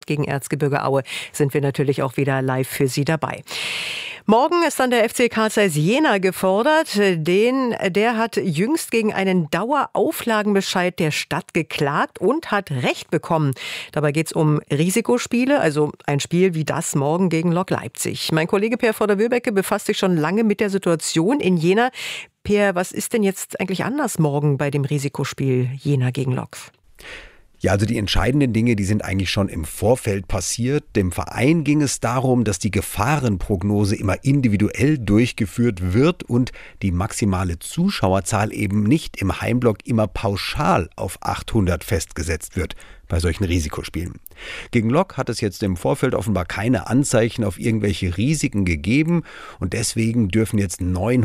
gegen Erzgebirge Aue sind wir natürlich auch wieder live für Sie dabei. Morgen ist dann der FC Carl Zeiss Jena gefordert. Der hat jüngst gegen einen Dauerauflagenbescheid der Stadt geklagt und hat Recht bekommen. Dabei geht es um Risikospiele, also ein Spiel wie das morgen gegen Lok Leipzig. Mein Kollege Per Vorder-Wöbecke befasst sich schon lange mit der Situation in Jena. Per, was ist denn jetzt eigentlich anders morgen bei dem Risikospiel Jena gegen Lok? Ja, also die entscheidenden Dinge, die sind eigentlich schon im Vorfeld passiert. Dem Verein ging es darum, dass die Gefahrenprognose immer individuell durchgeführt wird und die maximale Zuschauerzahl eben nicht im Heimblock immer pauschal auf 800 festgesetzt wird bei solchen Risikospielen. Gegen Lok hat es jetzt im Vorfeld offenbar keine Anzeichen auf irgendwelche Risiken gegeben und deswegen dürfen jetzt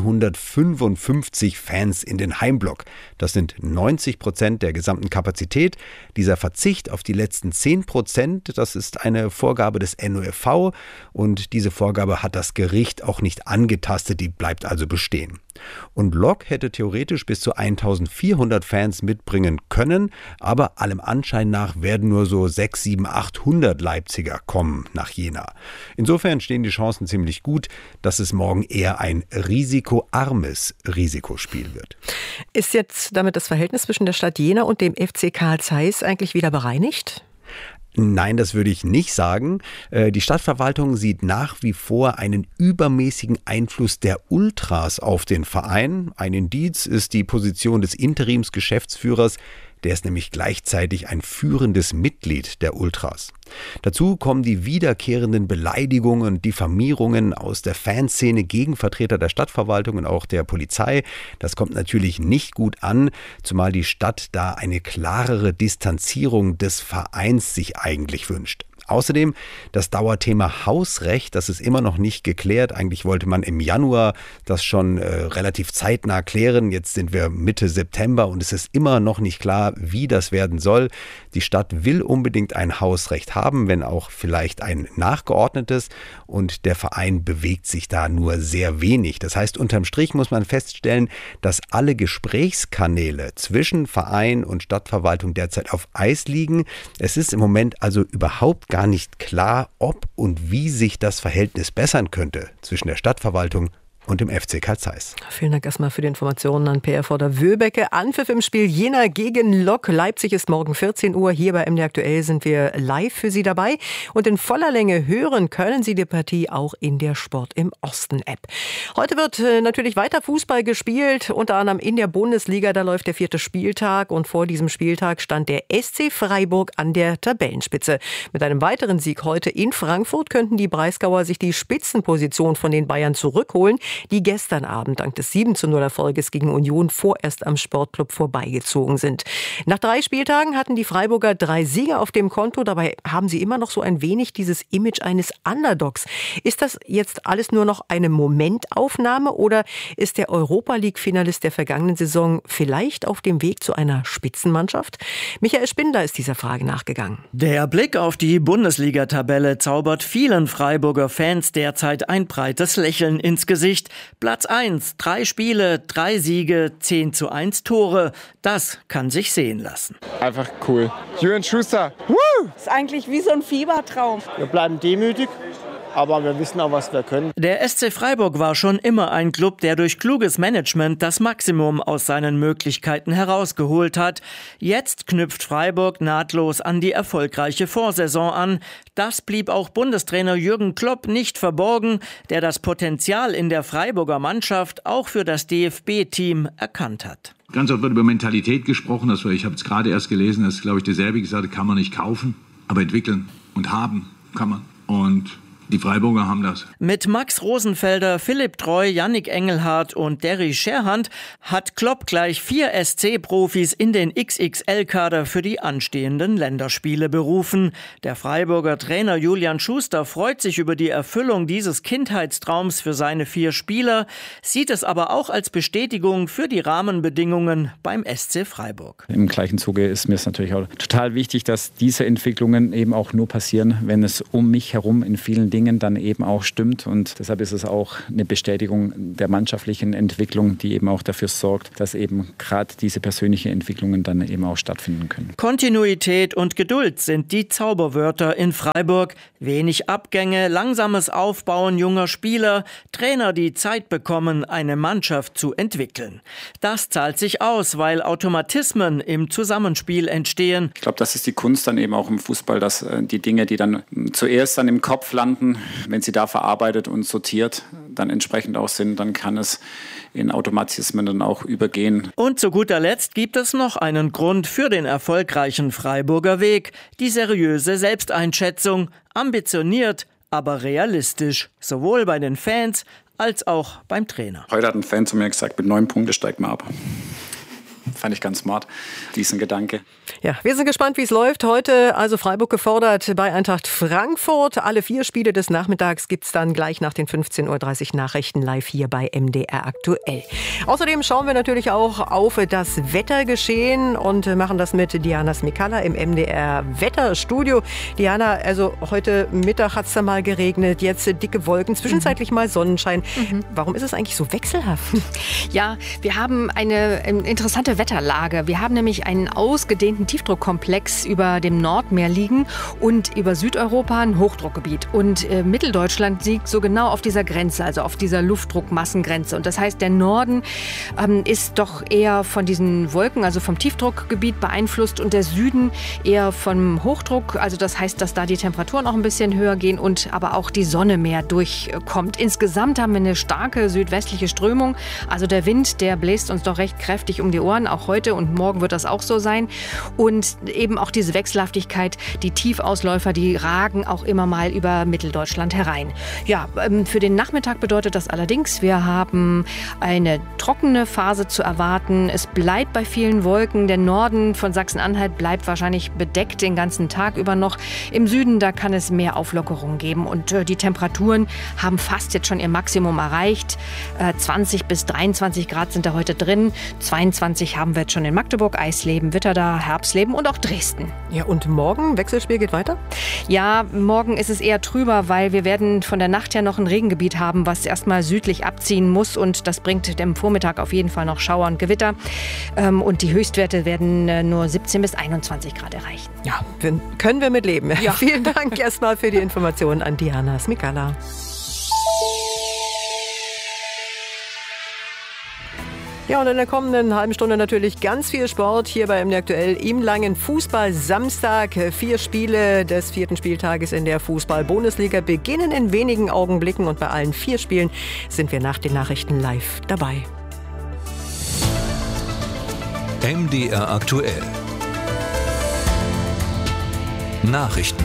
955 Fans in den Heimblock. Das sind 90% der gesamten Kapazität. Dieser Verzicht auf die letzten 10%, das ist eine Vorgabe des NOFV und diese Vorgabe hat das Gericht auch nicht angetastet, die bleibt also bestehen. Und Lok hätte theoretisch bis zu 1400 Fans mitbringen können, aber allem Anschein nach werden nur so 600, 700, 800 Leipziger kommen nach Jena. Insofern stehen die Chancen ziemlich gut, dass es morgen eher ein risikoarmes Risikospiel wird. Ist jetzt damit das Verhältnis zwischen der Stadt Jena und dem FC Carl Zeiss eigentlich wieder bereinigt? Nein, das würde ich nicht sagen. Die Stadtverwaltung sieht nach wie vor einen übermäßigen Einfluss der Ultras auf den Verein. Ein Indiz ist die Position des Interimsgeschäftsführers. Der ist nämlich gleichzeitig ein führendes Mitglied der Ultras. Dazu kommen die wiederkehrenden Beleidigungen und Diffamierungen aus der Fanszene gegen Vertreter der Stadtverwaltung und auch der Polizei. Das kommt natürlich nicht gut an, zumal die Stadt da eine klarere Distanzierung des Vereins sich eigentlich wünscht. Außerdem das Dauerthema Hausrecht, das ist immer noch nicht geklärt. Eigentlich wollte man im Januar das schon relativ zeitnah klären. Jetzt sind wir Mitte September und es ist immer noch nicht klar, wie das werden soll. Die Stadt will unbedingt ein Hausrecht haben, wenn auch vielleicht ein nachgeordnetes. Und der Verein bewegt sich da nur sehr wenig. Das heißt, unterm Strich muss man feststellen, dass alle Gesprächskanäle zwischen Verein und Stadtverwaltung derzeit auf Eis liegen. Es ist im Moment also überhaupt gar nicht klar, ob und wie sich das Verhältnis bessern könnte zwischen der Stadtverwaltung und dem FC Carl Zeiss. Vielen Dank erstmal für die Informationen an PR Vorder-Wöbecke. Anpfiff im Spiel Jena gegen Lok. Leipzig ist morgen 14 Uhr. Hier bei MD Aktuell sind wir live für Sie dabei. Und in voller Länge hören können Sie die Partie auch in der Sport im Osten App. Heute wird natürlich weiter Fußball gespielt, unter anderem in der Bundesliga. Da läuft der 4. Spieltag und vor diesem Spieltag stand der SC Freiburg an der Tabellenspitze. Mit einem weiteren Sieg heute in Frankfurt könnten die Breisgauer sich die Spitzenposition von den Bayern zurückholen, die gestern Abend dank des 7:0 Erfolges gegen Union vorerst am Sportclub vorbeigezogen sind. Nach 3 Spieltagen hatten die Freiburger 3 Siege auf dem Konto. Dabei haben sie immer noch so ein wenig dieses Image eines Underdogs. Ist das jetzt alles nur noch eine Momentaufnahme oder ist der Europa-League-Finalist der vergangenen Saison vielleicht auf dem Weg zu einer Spitzenmannschaft? Michael Spindler ist dieser Frage nachgegangen. Der Blick auf die Bundesliga-Tabelle zaubert vielen Freiburger Fans derzeit ein breites Lächeln ins Gesicht. Platz 1, 3 Spiele, 3 Siege, 10:1 Tore. Das kann sich sehen lassen. Einfach cool. Jürgen Schuster. Woo! Ist eigentlich wie so ein Fiebertraum. Wir bleiben demütig, aber wir wissen auch, was wir können. Der SC Freiburg war schon immer ein Club, der durch kluges Management das Maximum aus seinen Möglichkeiten herausgeholt hat. Jetzt knüpft Freiburg nahtlos an die erfolgreiche Vorsaison an. Das blieb auch Bundestrainer Jürgen Klopp nicht verborgen, der das Potenzial in der Freiburger Mannschaft auch für das DFB-Team erkannt hat. Ganz oft wird über Mentalität gesprochen. Ich habe es gerade erst gelesen, dass, glaube ich, der Serbi gesagt hat, kann man nicht kaufen, aber entwickeln und haben kann man. Und die Freiburger haben das. Mit Max Rosenfelder, Philipp Treu, Yannick Engelhardt und Derry Scherhand hat Klopp gleich 4 SC-Profis in den XXL-Kader für die anstehenden Länderspiele berufen. Der Freiburger Trainer Julian Schuster freut sich über die Erfüllung dieses Kindheitstraums für seine 4 Spieler, sieht es aber auch als Bestätigung für die Rahmenbedingungen beim SC Freiburg. Im gleichen Zuge ist mir es natürlich auch total wichtig, dass diese Entwicklungen eben auch nur passieren, wenn es um mich herum in vielen Dingen dann eben auch stimmt. Und deshalb ist es auch eine Bestätigung der mannschaftlichen Entwicklung, die eben auch dafür sorgt, dass eben gerade diese persönlichen Entwicklungen dann eben auch stattfinden können. Kontinuität und Geduld sind die Zauberwörter in Freiburg. Wenig Abgänge, langsames Aufbauen junger Spieler, Trainer, die Zeit bekommen, eine Mannschaft zu entwickeln. Das zahlt sich aus, weil Automatismen im Zusammenspiel entstehen. Ich glaube, das ist die Kunst dann eben auch im Fußball, dass die Dinge, die dann zuerst dann im Kopf landen, wenn sie da verarbeitet und sortiert, dann entsprechend auch sind, dann kann es in Automatismen dann auch übergehen. Und zu guter Letzt gibt es noch einen Grund für den erfolgreichen Freiburger Weg. Die seriöse Selbsteinschätzung, ambitioniert, aber realistisch, sowohl bei den Fans als auch beim Trainer. Heute hat ein Fan zu mir gesagt, mit 9 Punkten steigt man ab. Fand ich ganz smart, diesen Gedanke. Ja, wir sind gespannt, wie es läuft. Heute also Freiburg gefordert bei Eintracht Frankfurt. Alle 4 Spiele des Nachmittags gibt's dann gleich nach den 15:30 Uhr Nachrichten live hier bei MDR aktuell. Außerdem schauen wir natürlich auch auf das Wettergeschehen und machen das mit Diana Smikala im MDR Wetterstudio. Diana, also heute Mittag hat's da mal geregnet, jetzt dicke Wolken, zwischenzeitlich mal Sonnenschein. Warum ist es eigentlich so wechselhaft? Ja, wir haben eine interessante Wetterlage. Wir haben nämlich einen ausgedehnten Tiefdruckkomplex über dem Nordmeer liegen und über Südeuropa ein Hochdruckgebiet. Und Mitteldeutschland liegt so genau auf dieser Grenze, also auf dieser Luftdruckmassengrenze. Und das heißt, der Norden ist doch eher von diesen Wolken, also vom Tiefdruckgebiet beeinflusst und der Süden eher vom Hochdruck. Also das heißt, dass da die Temperaturen auch ein bisschen höher gehen und aber auch die Sonne mehr durchkommt. Insgesamt haben wir eine starke südwestliche Strömung. Also der Wind, der bläst uns doch recht kräftig um die Ohren. Auch heute und morgen wird das auch so sein. Und eben auch diese Wechselhaftigkeit, die Tiefausläufer, die ragen auch immer mal über Mitteldeutschland herein. Ja, für den Nachmittag bedeutet das allerdings, wir haben eine trockene Phase zu erwarten. Es bleibt bei vielen Wolken. Der Norden von Sachsen-Anhalt bleibt wahrscheinlich bedeckt den ganzen Tag über noch. Im Süden, da kann es mehr Auflockerungen geben. Und die Temperaturen haben fast jetzt schon ihr Maximum erreicht. 20 bis 23 Grad sind da heute drin. 22 haben wir jetzt schon in Magdeburg, Eisleben, Witterda, Herbsleben und auch Dresden. Ja, und morgen, Wechselspiel geht weiter? Ja, morgen ist es eher trüber, weil wir werden von der Nacht her noch ein Regengebiet haben, was erstmal südlich abziehen muss und das bringt am Vormittag auf jeden Fall noch Schauer und Gewitter. Und die Höchstwerte werden nur 17 bis 21 Grad erreichen. Ja, können wir mit leben. Ja. Vielen Dank erstmal für die Informationen an Diana Smikala. Ja, und in der kommenden halben Stunde natürlich ganz viel Sport hier bei MDR aktuell im langen Fußball-Samstag. 4 Spiele des 4. Spieltages in der Fußball-Bundesliga beginnen in wenigen Augenblicken und bei allen 4 Spielen sind wir nach den Nachrichten live dabei. MDR aktuell. Nachrichten.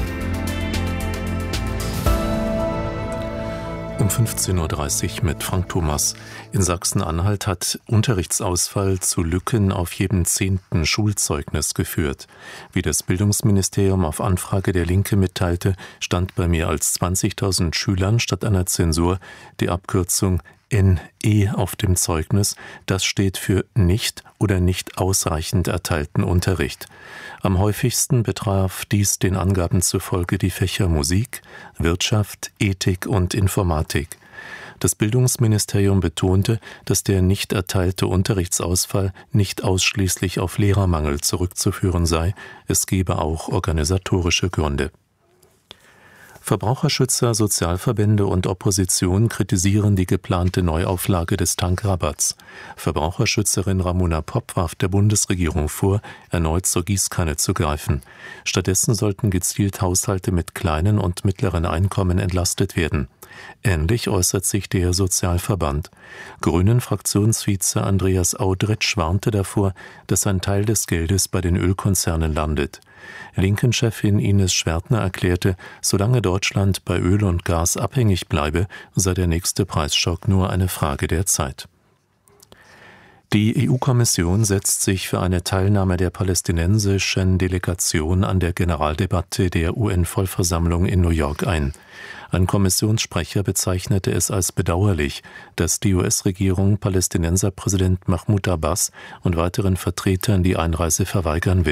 Um 15:30 Uhr mit Frank Thomas. In Sachsen-Anhalt hat Unterrichtsausfall zu Lücken auf jedem 10. Schulzeugnis geführt. Wie das Bildungsministerium auf Anfrage der Linke mitteilte, stand bei mehr als 20.000 Schülern statt einer Zensur die Abkürzung NE auf dem Zeugnis. Das steht für nicht oder nicht ausreichend erteilten Unterricht. Am häufigsten betraf dies den Angaben zufolge die Fächer Musik, Wirtschaft, Ethik und Informatik. Das Bildungsministerium betonte, dass der nicht erteilte Unterrichtsausfall nicht ausschließlich auf Lehrermangel zurückzuführen sei, es gebe auch organisatorische Gründe. Verbraucherschützer, Sozialverbände und Opposition kritisieren die geplante Neuauflage des Tankrabatts. Verbraucherschützerin Ramona Popp warf der Bundesregierung vor, erneut zur Gießkanne zu greifen. Stattdessen sollten gezielt Haushalte mit kleinen und mittleren Einkommen entlastet werden. Ähnlich äußert sich der Sozialverband. Grünen-Fraktionsvize Andreas Audretsch warnte davor, dass ein Teil des Geldes bei den Ölkonzernen landet. Linken-Chefin Ines Schwertner erklärte, solange Deutschland bei Öl und Gas abhängig bleibe, sei der nächste Preisschock nur eine Frage der Zeit. Die EU-Kommission setzt sich für eine Teilnahme der palästinensischen Delegation an der Generaldebatte der UN-Vollversammlung in New York ein. Ein Kommissionssprecher bezeichnete es als bedauerlich, dass die US-Regierung Palästinenserpräsident Mahmoud Abbas und weiteren Vertretern die Einreise verweigern will.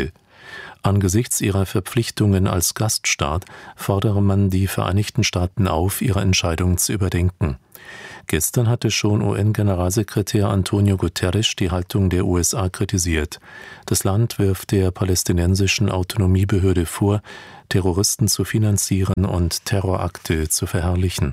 Angesichts ihrer Verpflichtungen als Gaststaat fordere man die Vereinigten Staaten auf, ihre Entscheidung zu überdenken. Gestern hatte schon UN-Generalsekretär Antonio Guterres die Haltung der USA kritisiert. Das Land wirft der palästinensischen Autonomiebehörde vor, Terroristen zu finanzieren und Terrorakte zu verherrlichen.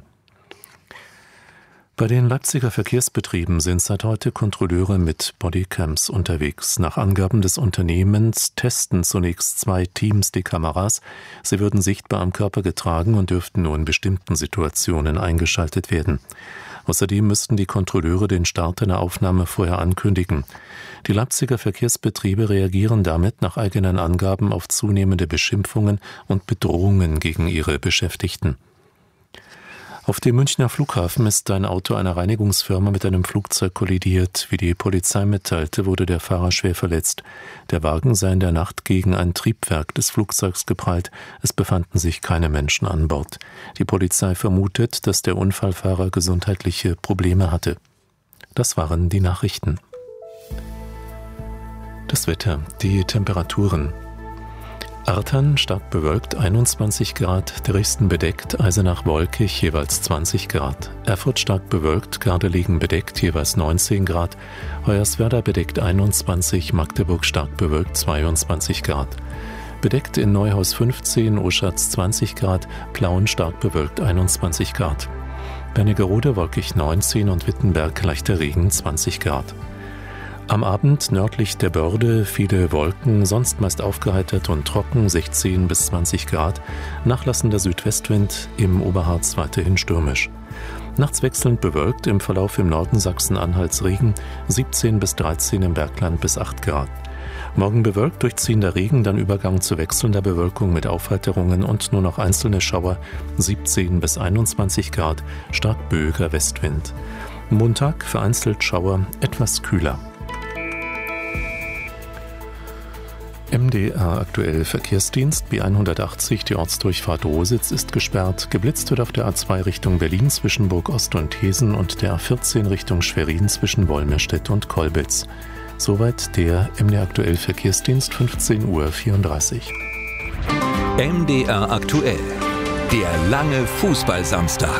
Bei den Leipziger Verkehrsbetrieben sind seit heute Kontrolleure mit Bodycams unterwegs. Nach Angaben des Unternehmens testen zunächst 2 Teams die Kameras. Sie würden sichtbar am Körper getragen und dürften nur in bestimmten Situationen eingeschaltet werden. Außerdem müssten die Kontrolleure den Start einer Aufnahme vorher ankündigen. Die Leipziger Verkehrsbetriebe reagieren damit nach eigenen Angaben auf zunehmende Beschimpfungen und Bedrohungen gegen ihre Beschäftigten. Auf dem Münchner Flughafen ist ein Auto einer Reinigungsfirma mit einem Flugzeug kollidiert. Wie die Polizei mitteilte, wurde der Fahrer schwer verletzt. Der Wagen sei in der Nacht gegen ein Triebwerk des Flugzeugs geprallt. Es befanden sich keine Menschen an Bord. Die Polizei vermutet, dass der Unfallfahrer gesundheitliche Probleme hatte. Das waren die Nachrichten. Das Wetter, die Temperaturen. Artern stark bewölkt 21 Grad, Dresden bedeckt, Eisenach-Wolkig jeweils 20 Grad, Erfurt stark bewölkt, Gardelegen bedeckt jeweils 19 Grad, Hoyerswerda bedeckt 21, Magdeburg stark bewölkt 22 Grad. Bedeckt in Neuhaus 15, Oschatz 20 Grad, Plauen stark bewölkt 21 Grad. Wernigerode wolkig 19 und Wittenberg leichter Regen 20 Grad. Am Abend nördlich der Börde viele Wolken, sonst meist aufgeheitert und trocken, 16 bis 20 Grad, nachlassender Südwestwind, im Oberharz weiterhin stürmisch. Nachts wechselnd bewölkt, im Verlauf im Norden Sachsen-Anhalts Regen, 17 bis 13 im Bergland bis 8 Grad. Morgen bewölkt, durchziehender Regen, dann Übergang zu wechselnder Bewölkung mit Aufheiterungen und nur noch einzelne Schauer, 17 bis 21 Grad, stark böiger Westwind. Montag vereinzelt Schauer, etwas kühler. MDR aktuell Verkehrsdienst, B180, die Ortsdurchfahrt Rositz ist gesperrt. Geblitzt wird auf der A2 Richtung Berlin zwischen Burgost und Hesen und der A14 Richtung Schwerin zwischen Wolmirstedt und Kolbitz. Soweit der MDR aktuell Verkehrsdienst, 15:34 Uhr. MDR aktuell, der lange Fußballsamstag.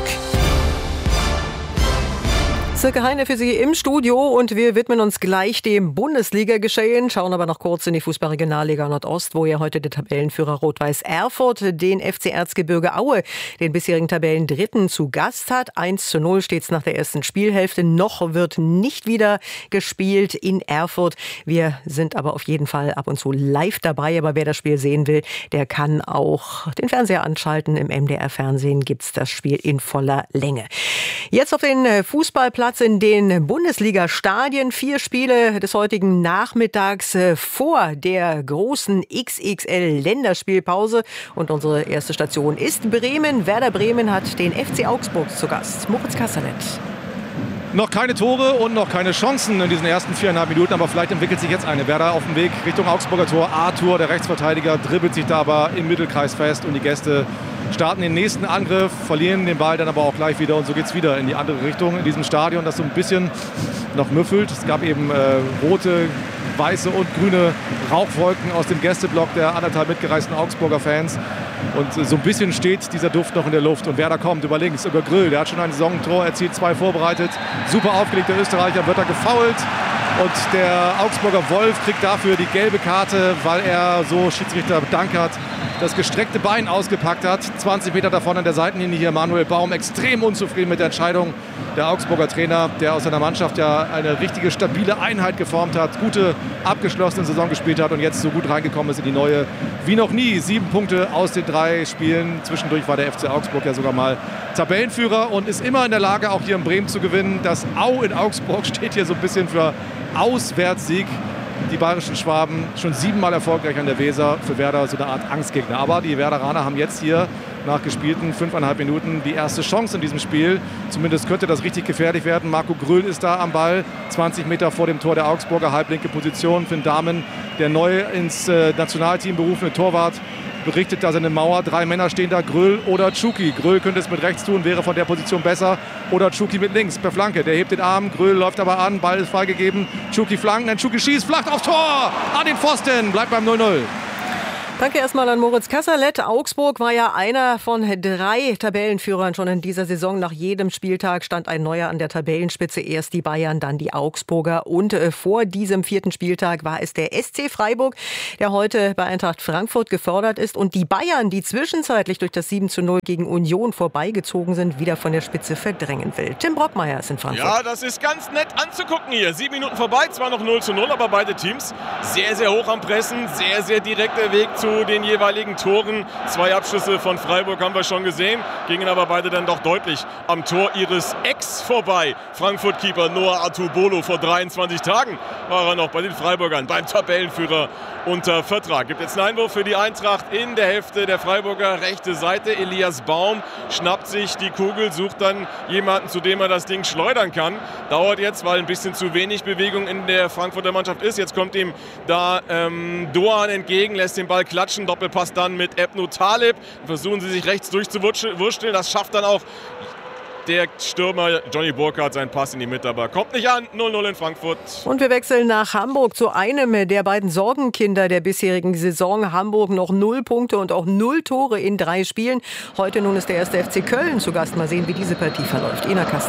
Silke Heine für Sie im Studio und wir widmen uns gleich dem Bundesliga-Geschehen, schauen aber noch kurz in die Fußball-Regionalliga Nordost, wo ja heute der Tabellenführer Rot-Weiß Erfurt den FC Erzgebirge Aue, den bisherigen Tabellendritten, zu Gast hat. 1:0 steht es nach der ersten Spielhälfte. Noch wird nicht wieder gespielt in Erfurt. Wir sind aber auf jeden Fall ab und zu live dabei, aber wer das Spiel sehen will, der kann auch den Fernseher anschalten. Im MDR-Fernsehen gibt es das Spiel in voller Länge. Jetzt auf den Fußballplatz in den Bundesliga-Stadien. 4 Spiele des heutigen Nachmittags vor der großen XXL-Länderspielpause. Und unsere erste Station ist Bremen. Werder Bremen hat den FC Augsburg zu Gast. Moritz Kasserlet. Noch keine Tore und noch keine Chancen in diesen ersten 4,5 Minuten, aber vielleicht entwickelt sich jetzt eine. Werder auf dem Weg Richtung Augsburger Tor. Arthur, der Rechtsverteidiger, dribbelt sich da aber im Mittelkreis fest und die Gäste starten den nächsten Angriff, verlieren den Ball dann aber auch gleich wieder und so geht es wieder in die andere Richtung in diesem Stadion, das so ein bisschen noch müffelt. Es gab eben rote, weiße und grüne Rauchwolken aus dem Gästeblock der anderthalb mitgereisten Augsburger Fans. Und so ein bisschen steht dieser Duft noch in der Luft. Und Werder kommt über links, über Grill. Der hat schon ein Saisontor erzielt, 2 vorbereitet. Super aufgelegt, der Österreicher wird da gefoult. Und der Augsburger Wolf kriegt dafür die gelbe Karte, weil er, so Schiedsrichter Dankert, das gestreckte Bein ausgepackt hat. 20 Meter davon an der Seitenlinie hier Manuel Baum, extrem unzufrieden mit der Entscheidung. Der Augsburger Trainer, der aus seiner Mannschaft ja eine richtige, stabile Einheit geformt hat, gute, abgeschlossene Saison gespielt hat und jetzt so gut reingekommen ist in die neue, wie noch nie. 7 Punkte aus den 3 Spielen. Zwischendurch war der FC Augsburg ja sogar mal Tabellenführer und ist immer in der Lage, auch hier in Bremen zu gewinnen. Das Au in Augsburg steht hier so ein bisschen für Auswärtssieg. Die bayerischen Schwaben schon 7-mal erfolgreich an der Weser, für Werder so eine Art Angstgegner. Aber die Werderaner haben jetzt hier nach gespielten 5,5 Minuten die erste Chance in diesem Spiel. Zumindest könnte das richtig gefährlich werden. Marco Grüll ist da am Ball, 20 Meter vor dem Tor der Augsburger, halblinke Position. Finn Dahmen, der neu ins Nationalteam berufene Torwart, berichtet da seine Mauer. 3 Männer stehen da, Grüll oder Tschuki. Grüll könnte es mit rechts tun, wäre von der Position besser. Oder Tschuki mit links per Flanke. Der hebt den Arm, Grüll läuft aber an, Ball ist freigegeben. Tschuki flankt, dann Tschuki schießt, flach aufs Tor! An den Pfosten, bleibt beim 0-0. Danke erstmal an Moritz Kasserlet. Augsburg war ja einer von 3 Tabellenführern schon in dieser Saison. Nach jedem Spieltag stand ein neuer an der Tabellenspitze. Erst die Bayern, dann die Augsburger. Und vor diesem 4. Spieltag war es der SC Freiburg, der heute bei Eintracht Frankfurt gefordert ist. Und die Bayern, die zwischenzeitlich durch das 7:0 gegen Union vorbeigezogen sind, wieder von der Spitze verdrängen will. Tim Brockmeier ist in Frankfurt. Ja, das ist ganz nett anzugucken hier. 7 Minuten vorbei, zwar noch 0:0, aber beide Teams sehr, sehr hoch am Pressen. Sehr, sehr direkter Weg zu den jeweiligen Toren. 2 Abschlüsse von Freiburg haben wir schon gesehen, gingen aber beide dann doch deutlich am Tor ihres Ex vorbei. Frankfurt-Keeper Noah Atubolo, vor 23 Tagen war er noch bei den Freiburgern, beim Tabellenführer unter Vertrag. Gibt jetzt einen Einwurf für die Eintracht in der Hälfte der Freiburger, rechte Seite. Elias Baum schnappt sich die Kugel, sucht dann jemanden, zu dem er das Ding schleudern kann. Dauert jetzt, weil ein bisschen zu wenig Bewegung in der Frankfurter Mannschaft ist. Jetzt kommt ihm da Doan entgegen, lässt den Ball klatschen. Doppelpass dann mit Ebnu Talib. Versuchen sie sich rechts durchzuwursteln. Das schafft dann auch der Stürmer Johnny Burkhardt, seinen Pass in die Mitte, aber kommt nicht an. 0:0 in Frankfurt. Und wir wechseln nach Hamburg zu einem der beiden Sorgenkinder der bisherigen Saison. Hamburg noch 0 Punkte und auch 0 Tore in 3 Spielen. Heute nun ist der 1. FC Köln zu Gast. Mal sehen, wie diese Partie verläuft. Ina Kast.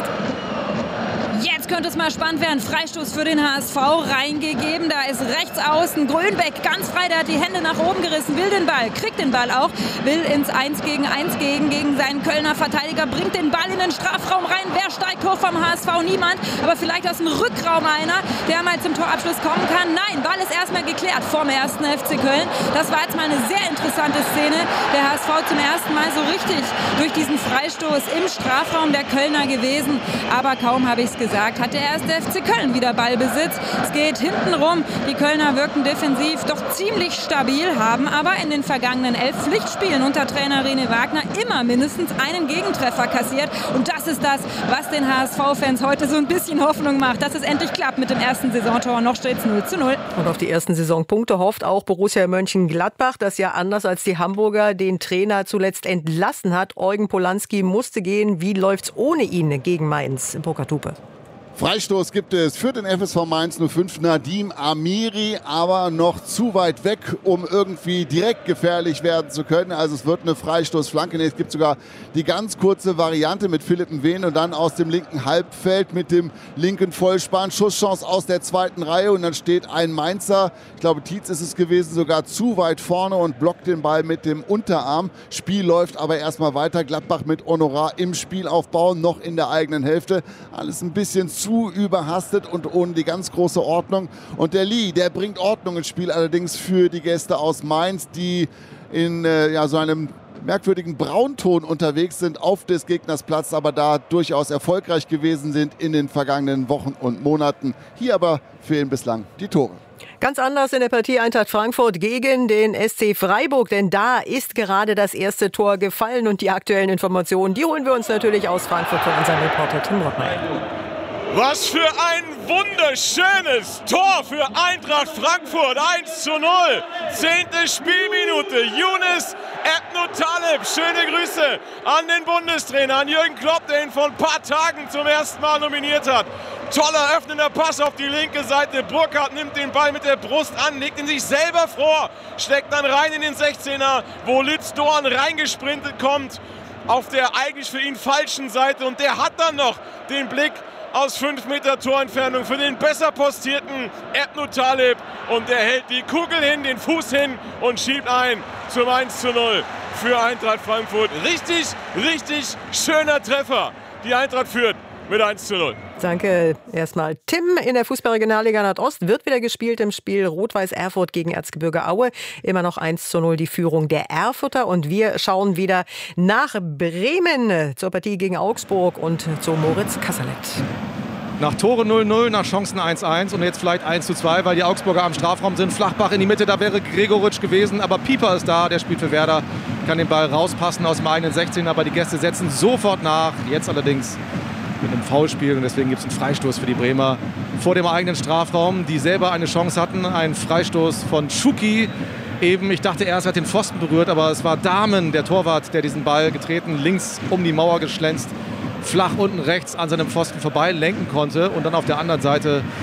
Jetzt könnte es mal spannend werden. Freistoß für den HSV reingegeben. Da ist rechts außen Grönbeck ganz frei. Der hat die Hände nach oben gerissen, will den Ball, kriegt den Ball auch, will ins 1 gegen 1 gegen seinen Kölner Verteidiger, bringt den Ball in den Strafraum rein. Wer steigt hoch vom HSV? Niemand. Aber vielleicht aus dem Rückraum einer, der mal zum Torabschluss kommen kann. Nein, Ball ist erstmal geklärt vom 1. FC Köln. Das war jetzt mal eine sehr interessante Szene. Der HSV zum ersten Mal so richtig durch diesen Freistoß im Strafraum der Kölner gewesen. Aber kaum habe ich es gesagt, hat der 1. FC Köln wieder Ballbesitz. Es geht hinten rum. Die Kölner wirken defensiv doch ziemlich stabil, haben aber in den vergangenen 11 Pflichtspielen unter Trainer René Wagner immer mindestens einen Gegentreffer kassiert. Und das ist das, was den HSV-Fans heute so ein bisschen Hoffnung macht, dass es endlich klappt mit dem ersten Saisontor. Noch steht es 0:0. Und auf die ersten Saisonpunkte hofft auch Borussia Mönchengladbach, das ja anders als die Hamburger den Trainer zuletzt entlassen hat. Eugen Polanski musste gehen. Wie läuft's ohne ihn gegen Mainz? Burkhard Hupe. Freistoß gibt es für den FSV Mainz 05, Nadim Amiri, aber noch zu weit weg, um irgendwie direkt gefährlich werden zu können. Also es wird eine Freistoßflanke. Es gibt sogar die ganz kurze Variante mit Philipp Nween und dann aus dem linken Halbfeld mit dem linken Vollspann. Schusschance aus der 2. Reihe und dann steht ein Mainzer, ich glaube Tietz ist es gewesen, sogar zu weit vorne und blockt den Ball mit dem Unterarm. Spiel läuft aber erstmal weiter. Gladbach mit Honorar im Spielaufbau, noch in der eigenen Hälfte. Alles ein bisschen zu überhastet und ohne die ganz große Ordnung. Und der Lee, der bringt Ordnung ins Spiel, allerdings für die Gäste aus Mainz, die in so einem merkwürdigen Braunton unterwegs sind auf des Gegners Platz, aber da durchaus erfolgreich gewesen sind in den vergangenen Wochen und Monaten. Hier aber fehlen bislang die Tore. Ganz anders in der Partie Eintracht Frankfurt gegen den SC Freiburg, denn da ist gerade das erste Tor gefallen und die aktuellen Informationen, die holen wir uns natürlich aus Frankfurt von unserem Reporter Tim Rottmeier. Was für ein wunderschönes Tor für Eintracht Frankfurt. 1:0. 10. Spielminute. Younes Ebnu Talib. Schöne Grüße an den Bundestrainer, an Jürgen Klopp, der ihn vor ein paar Tagen zum ersten Mal nominiert hat. Toller öffnender Pass auf die linke Seite. Burkhardt nimmt den Ball mit der Brust an, legt ihn sich selber vor, steckt dann rein in den 16er, wo Litz Doan reingesprintet kommt auf der eigentlich für ihn falschen Seite. Und der hat dann noch den Blick aus 5 Meter Torentfernung für den besser postierten Ebnu Talib. Und der hält die Kugel hin, den Fuß hin und schiebt ein zum 1:0 für Eintracht Frankfurt. Richtig, richtig schöner Treffer. Die Eintracht führt mit 1:0. Danke erstmal. Tim, in der Fußball-Regionalliga Nordost wird wieder gespielt im Spiel Rot-Weiß Erfurt gegen Erzgebirge Aue. Immer noch 1:0 die Führung der Erfurter. Und wir schauen wieder nach Bremen zur Partie gegen Augsburg und zu Moritz Kasserlet. Nach Tore 0:0, nach Chancen 1:1 und jetzt vielleicht 1:2, weil die Augsburger am Strafraum sind. Flachbach in die Mitte, da wäre Gregoritsch gewesen, aber Pieper ist da, der spielt für Werder, kann den Ball rauspassen aus dem eigenen 16, aber die Gäste setzen sofort nach. Jetzt allerdings mit einem Foulspiel und deswegen gibt es einen Freistoß für die Bremer vor dem eigenen Strafraum, die selber eine Chance hatten. Ein Freistoß von Schuki. Eben, ich dachte erst, er hat den Pfosten berührt, aber es war Dahmen, der Torwart, der diesen Ball getreten, links um die Mauer geschlänzt, flach unten rechts an seinem Pfosten vorbei lenken konnte und dann auf der anderen Seite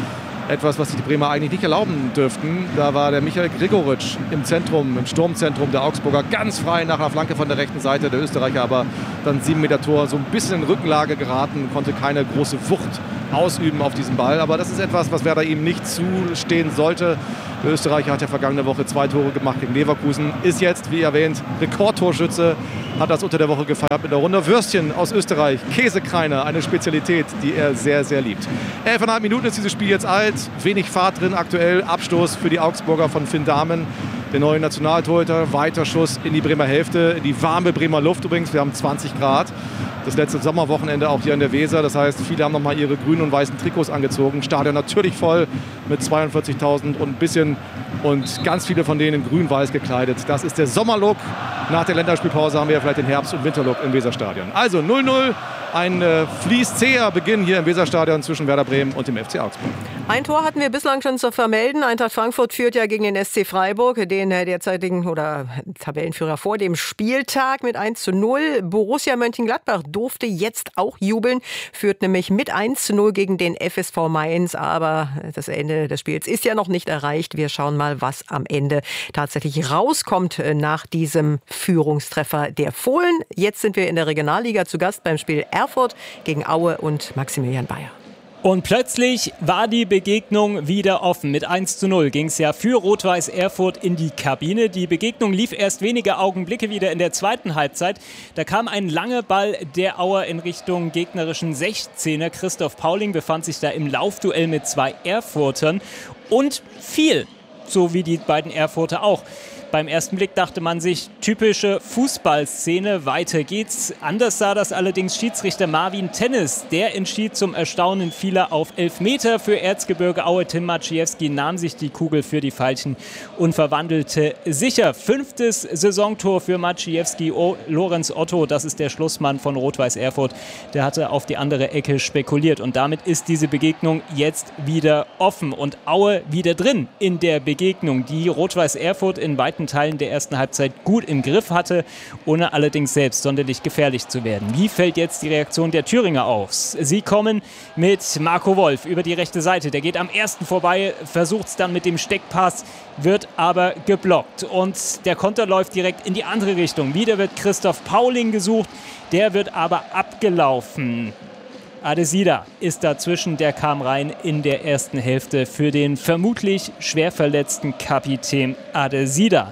Etwas, was sich die Bremer eigentlich nicht erlauben dürften. Da war der Michael Gregoritsch im Zentrum, im Sturmzentrum der Augsburger, ganz frei nach einer Flanke von der rechten Seite. Der Österreicher aber dann 7 Meter Tor, so ein bisschen in Rückenlage geraten, konnte keine große Wucht ausüben auf diesen Ball. Aber das ist etwas, was Werder ihm nicht zustehen sollte. Der Österreicher hat ja vergangene Woche 2 Tore gemacht gegen Leverkusen, ist jetzt, wie erwähnt, Rekordtorschütze, hat das unter der Woche gefeiert mit einer Runde Würstchen aus Österreich, Käsekreiner, eine Spezialität, die er sehr, sehr liebt. 11,5 Minuten ist dieses Spiel jetzt alt, wenig Fahrt drin aktuell, Abstoß für die Augsburger von Finn Dahmen, der neue Nationaltorhüter, weiter Schuss in die Bremer Hälfte, in die warme Bremer Luft übrigens, wir haben 20 Grad. Das letzte Sommerwochenende auch hier an der Weser. Das heißt, viele haben noch mal ihre grünen und weißen Trikots angezogen. Stadion natürlich voll mit 42.000 und ein bisschen und ganz viele von denen in grün-weiß gekleidet. Das ist der Sommerlook. Nach der Länderspielpause haben wir ja vielleicht den Herbst- und Winterlook im Weserstadion. Also 0-0, ein fließzäher Beginn hier im Weserstadion zwischen Werder Bremen und dem FC Augsburg. Ein Tor hatten wir bislang schon zu vermelden. Eintracht Frankfurt führt ja gegen den SC Freiburg, den derzeitigen oder Tabellenführer vor dem Spieltag mit 1:0. Borussia Mönchengladbach durfte jetzt auch jubeln, führt nämlich mit 1:0 gegen den FSV Mainz. Aber das Ende des Spiels ist ja noch nicht erreicht. Wir schauen mal, was am Ende tatsächlich rauskommt nach diesem Führungstreffer der Fohlen. Jetzt sind wir in der Regionalliga zu Gast beim Spiel Erfurt gegen Aue und Maximilian Bayer. Und plötzlich war die Begegnung wieder offen. Mit 1:0 ging es ja für Rot-Weiß Erfurt in die Kabine. Die Begegnung lief erst wenige Augenblicke wieder in der zweiten Halbzeit. Da kam ein langer Ball der Auer in Richtung gegnerischen 16er. Christoph Pauling befand sich da im Laufduell mit 2 Erfurtern und fiel, so wie die beiden Erfurter auch. Beim ersten Blick dachte man sich, typische Fußballszene, weiter geht's. Anders sah das allerdings Schiedsrichter Marvin Tennis. Der entschied zum Erstaunen vieler auf Elfmeter für Erzgebirge Aue. Tim Maciejewski nahm sich die Kugel für die Falchen und verwandelte sicher. 5. Saisontor für Maciejewski. Lorenz Otto, das ist der Schlussmann von Rot-Weiß Erfurt, der hatte auf die andere Ecke spekuliert. Und damit ist diese Begegnung jetzt wieder offen. Und Aue wieder drin in der Begegnung, die Rot-Weiß Erfurt in weiten Teilen der ersten Halbzeit gut im Griff hatte, ohne allerdings selbst sonderlich gefährlich zu werden. Wie fällt jetzt die Reaktion der Thüringer auf? Sie kommen mit Marco Wolf über die rechte Seite. Der geht am ersten vorbei, versucht es dann mit dem Steckpass, wird aber geblockt. Und der Konter läuft direkt in die andere Richtung. Wieder wird Christoph Pauling gesucht, der wird aber abgelaufen. Adesida ist dazwischen, der kam rein in der ersten Hälfte für den vermutlich schwer verletzten Kapitän Adesida.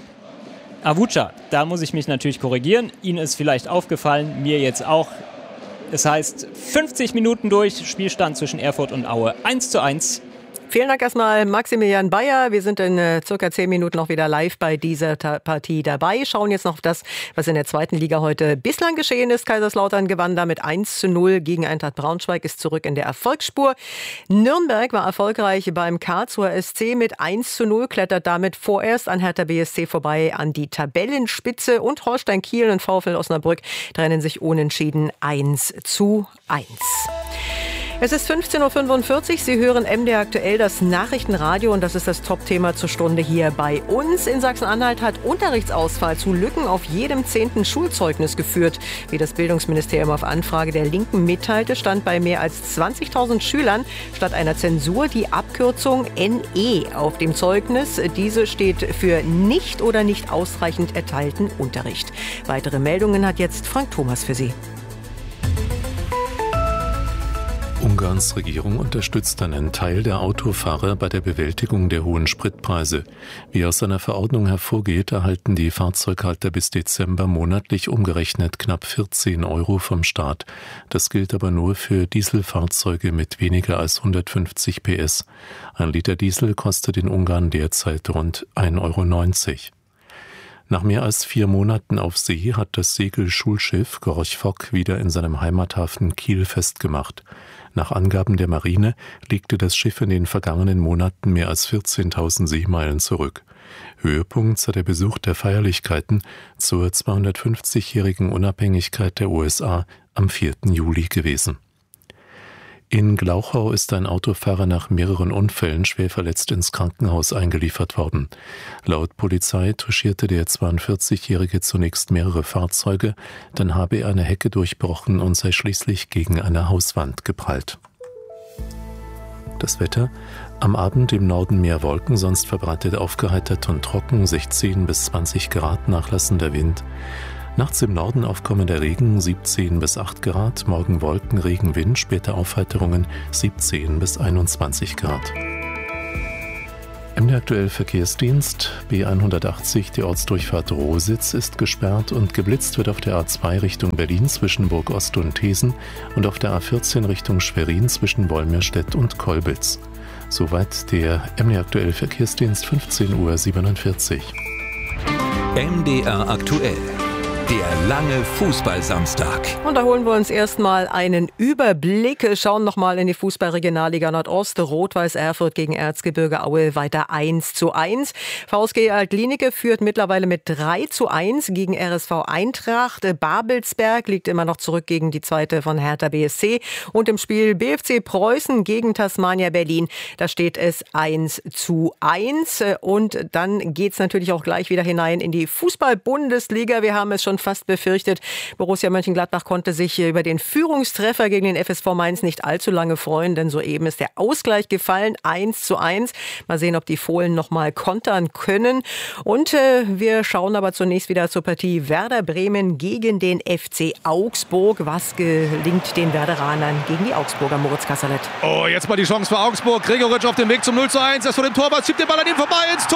Avuca, da muss ich mich natürlich korrigieren. Ihnen ist vielleicht aufgefallen, mir jetzt auch. Es heißt 50 Minuten durch, Spielstand zwischen Erfurt und Aue 1:1. Vielen Dank erstmal Maximilian Bayer. Wir sind in circa 10 Minuten noch wieder live bei dieser Partie dabei. Schauen jetzt noch auf das, was in der zweiten Liga heute bislang geschehen ist. Kaiserslautern gewann damit 1:0 gegen Eintracht Braunschweig, ist zurück in der Erfolgsspur. Nürnberg war erfolgreich beim Karlsruher SC mit 1:0, klettert damit vorerst an Hertha BSC vorbei an die Tabellenspitze. Und Holstein Kiel und VfL Osnabrück trennen sich unentschieden 1:1. Es ist 15:45 Uhr. Sie hören MDR aktuell, das Nachrichtenradio, und das ist das Top-Thema zur Stunde hier bei uns. In Sachsen-Anhalt hat Unterrichtsausfall zu Lücken auf jedem 10. Schulzeugnis geführt. Wie das Bildungsministerium auf Anfrage der Linken mitteilte, stand bei mehr als 20.000 Schülern statt einer Zensur die Abkürzung NE auf dem Zeugnis. Diese steht für nicht oder nicht ausreichend erteilten Unterricht. Weitere Meldungen hat jetzt Frank Thomas für Sie. Ungarns Regierung unterstützt einen Teil der Autofahrer bei der Bewältigung der hohen Spritpreise. Wie aus seiner Verordnung hervorgeht, erhalten die Fahrzeughalter bis Dezember monatlich umgerechnet knapp 14 € vom Staat. Das gilt aber nur für Dieselfahrzeuge mit weniger als 150 PS. Ein Liter Diesel kostet in Ungarn derzeit rund 1,90 €. Nach mehr als 4 Monaten auf See hat das Segelschulschiff Gorch Fock wieder in seinem Heimathafen Kiel festgemacht. Nach Angaben der Marine legte das Schiff in den vergangenen Monaten mehr als 14.000 Seemeilen zurück. Höhepunkt sei der Besuch der Feierlichkeiten zur 250-jährigen Unabhängigkeit der USA am 4. Juli gewesen. In Glauchau ist ein Autofahrer nach mehreren Unfällen schwer verletzt ins Krankenhaus eingeliefert worden. Laut Polizei touchierte der 42-Jährige zunächst mehrere Fahrzeuge, dann habe er eine Hecke durchbrochen und sei schließlich gegen eine Hauswand geprallt. Das Wetter: am Abend im Norden mehr Wolken, sonst verbreitet aufgeheitert und trocken, 16 bis 20 Grad, nachlassender Wind. Nachts im Norden aufkommender Regen, 17 bis 8 Grad, morgen Wolken, Regen, Wind, später Aufheiterungen, 17 bis 21 Grad. MDR aktuell Verkehrsdienst: B180, die Ortsdurchfahrt Rositz ist gesperrt und geblitzt wird auf der A2 Richtung Berlin zwischen Burg-Ost und Thesen und auf der A14 Richtung Schwerin zwischen Wolmirstedt und Kolbitz. Soweit der MDR aktuell Verkehrsdienst, 15:47 Uhr. MDR aktuell. Der lange Fußballsamstag. Und da holen wir uns erstmal einen Überblick, schauen nochmal in die Fußball-Regionalliga Nordost. Rot-Weiß Erfurt gegen Erzgebirge Aue weiter 1:1. VSG Altlinike führt mittlerweile mit 3:1 gegen RSV Eintracht. Babelsberg liegt immer noch zurück gegen die zweite von Hertha BSC. Und im Spiel BFC Preußen gegen Tasmania Berlin, da steht es 1:1. Und dann geht es natürlich auch gleich wieder hinein in die Fußball-Bundesliga. Wir haben es schon fast befürchtet. Borussia Mönchengladbach konnte sich über den Führungstreffer gegen den FSV Mainz nicht allzu lange freuen, denn soeben ist der Ausgleich gefallen, 1:1. Mal sehen, ob die Fohlen noch mal kontern können. Und wir schauen aber zunächst wieder zur Partie Werder Bremen gegen den FC Augsburg. Was gelingt den Werderanern gegen die Augsburger, Moritz Kasserlet? Oh, jetzt mal die Chance für Augsburg. Gregoritsch auf dem Weg zum 0:1. Erst vor dem Torwart, schiebt den Ball an ihm vorbei ins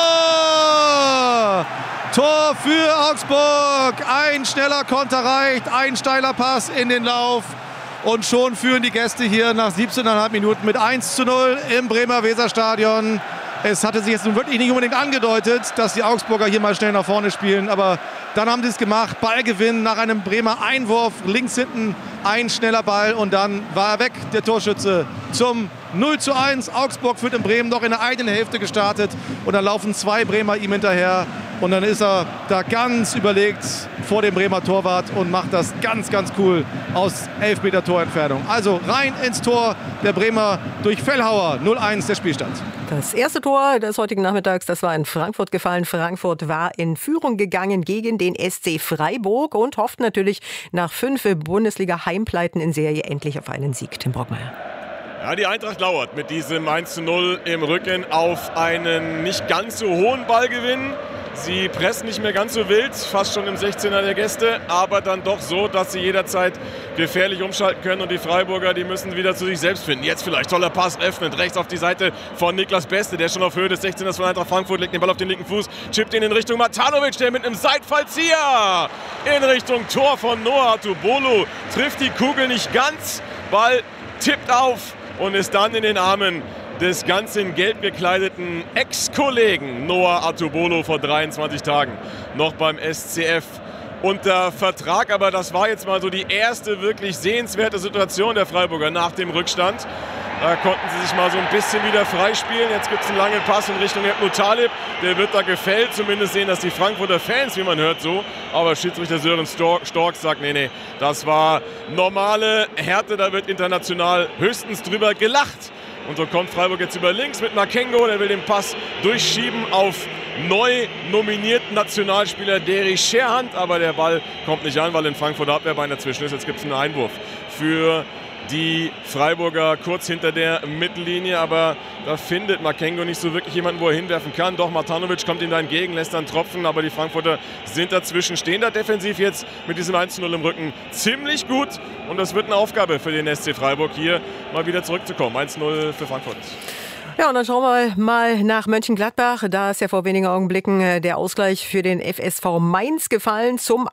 Tor! Tor für Augsburg. Ein schneller Konter reicht, ein steiler Pass in den Lauf. Und schon führen die Gäste hier nach 17,5 Minuten mit 1:0 im Bremer Weserstadion. Es hatte sich jetzt nun wirklich nicht unbedingt angedeutet, dass die Augsburger hier mal schnell nach vorne spielen. Aber dann haben sie es gemacht. Ballgewinn nach einem Bremer Einwurf. Links hinten ein schneller Ball und dann war er weg, der Torschütze, zum 0:1. Augsburg führt in Bremen noch in der eigenen Hälfte gestartet. Und dann laufen zwei Bremer ihm hinterher. Und dann ist er da ganz überlegt vor dem Bremer Torwart und macht das ganz, ganz cool aus 11 Meter Torentfernung. Also rein ins Tor der Bremer durch Fellhauer. 0:1 der Spielstand. Das erste Tor des heutigen Nachmittags, das war in Frankfurt gefallen. Frankfurt war in Führung gegangen gegen den SC Freiburg und hofft natürlich nach 5 Bundesliga-Heimpleiten in Serie endlich auf einen Sieg. Tim Brockmeier. Ja, die Eintracht lauert mit diesem 1:0 im Rücken auf einen nicht ganz so hohen Ballgewinn. Sie pressen nicht mehr ganz so wild, fast schon im 16er der Gäste, aber dann doch so, dass sie jederzeit gefährlich umschalten können. Und die Freiburger, die müssen wieder zu sich selbst finden. Jetzt vielleicht toller Pass, öffnet rechts auf die Seite von Niklas Beste, der schon auf Höhe des 16ers von Eintracht Frankfurt legt den Ball auf den linken Fuß, chippt ihn in Richtung Matanovic, der mit einem Seitfallzieher in Richtung Tor von Noah Atubolo trifft die Kugel nicht ganz. Ball tippt auf und ist dann in den Armen des ganz in Gelb gekleideten Ex-Kollegen Noah Atubolo vor 23 Tagen noch beim SCF unter Vertrag. Aber das war jetzt mal so die erste wirklich sehenswerte Situation der Freiburger nach dem Rückstand. Da konnten sie sich mal so ein bisschen wieder freispielen. Jetzt gibt es einen langen Pass in Richtung Ebnu Talib. Der wird da gefällt. Zumindest sehen das die Frankfurter Fans, wie man hört, so. Aber Schiedsrichter Sören Stork sagt, nee, das war normale Härte. Da wird international höchstens drüber gelacht. Und so kommt Freiburg jetzt über links mit Makengo. Der will den Pass durchschieben auf neu nominierten Nationalspieler Deri Scherhand. Aber der Ball kommt nicht an, weil in Frankfurt der Abwehrbein dazwischen ist. Jetzt gibt es einen Einwurf für die Freiburger kurz hinter der Mittellinie, aber da findet Makengo nicht so wirklich jemanden, wo er hinwerfen kann. Doch Matanovic kommt ihm da entgegen, lässt dann tropfen, aber die Frankfurter sind dazwischen, stehen da defensiv jetzt mit diesem 1:0 im Rücken ziemlich gut und das wird eine Aufgabe für den SC Freiburg, hier mal wieder zurückzukommen. 1:0 für Frankfurt. Ja, und dann schauen wir mal nach Mönchengladbach. Da ist ja vor wenigen Augenblicken der Ausgleich für den FSV Mainz gefallen. Zum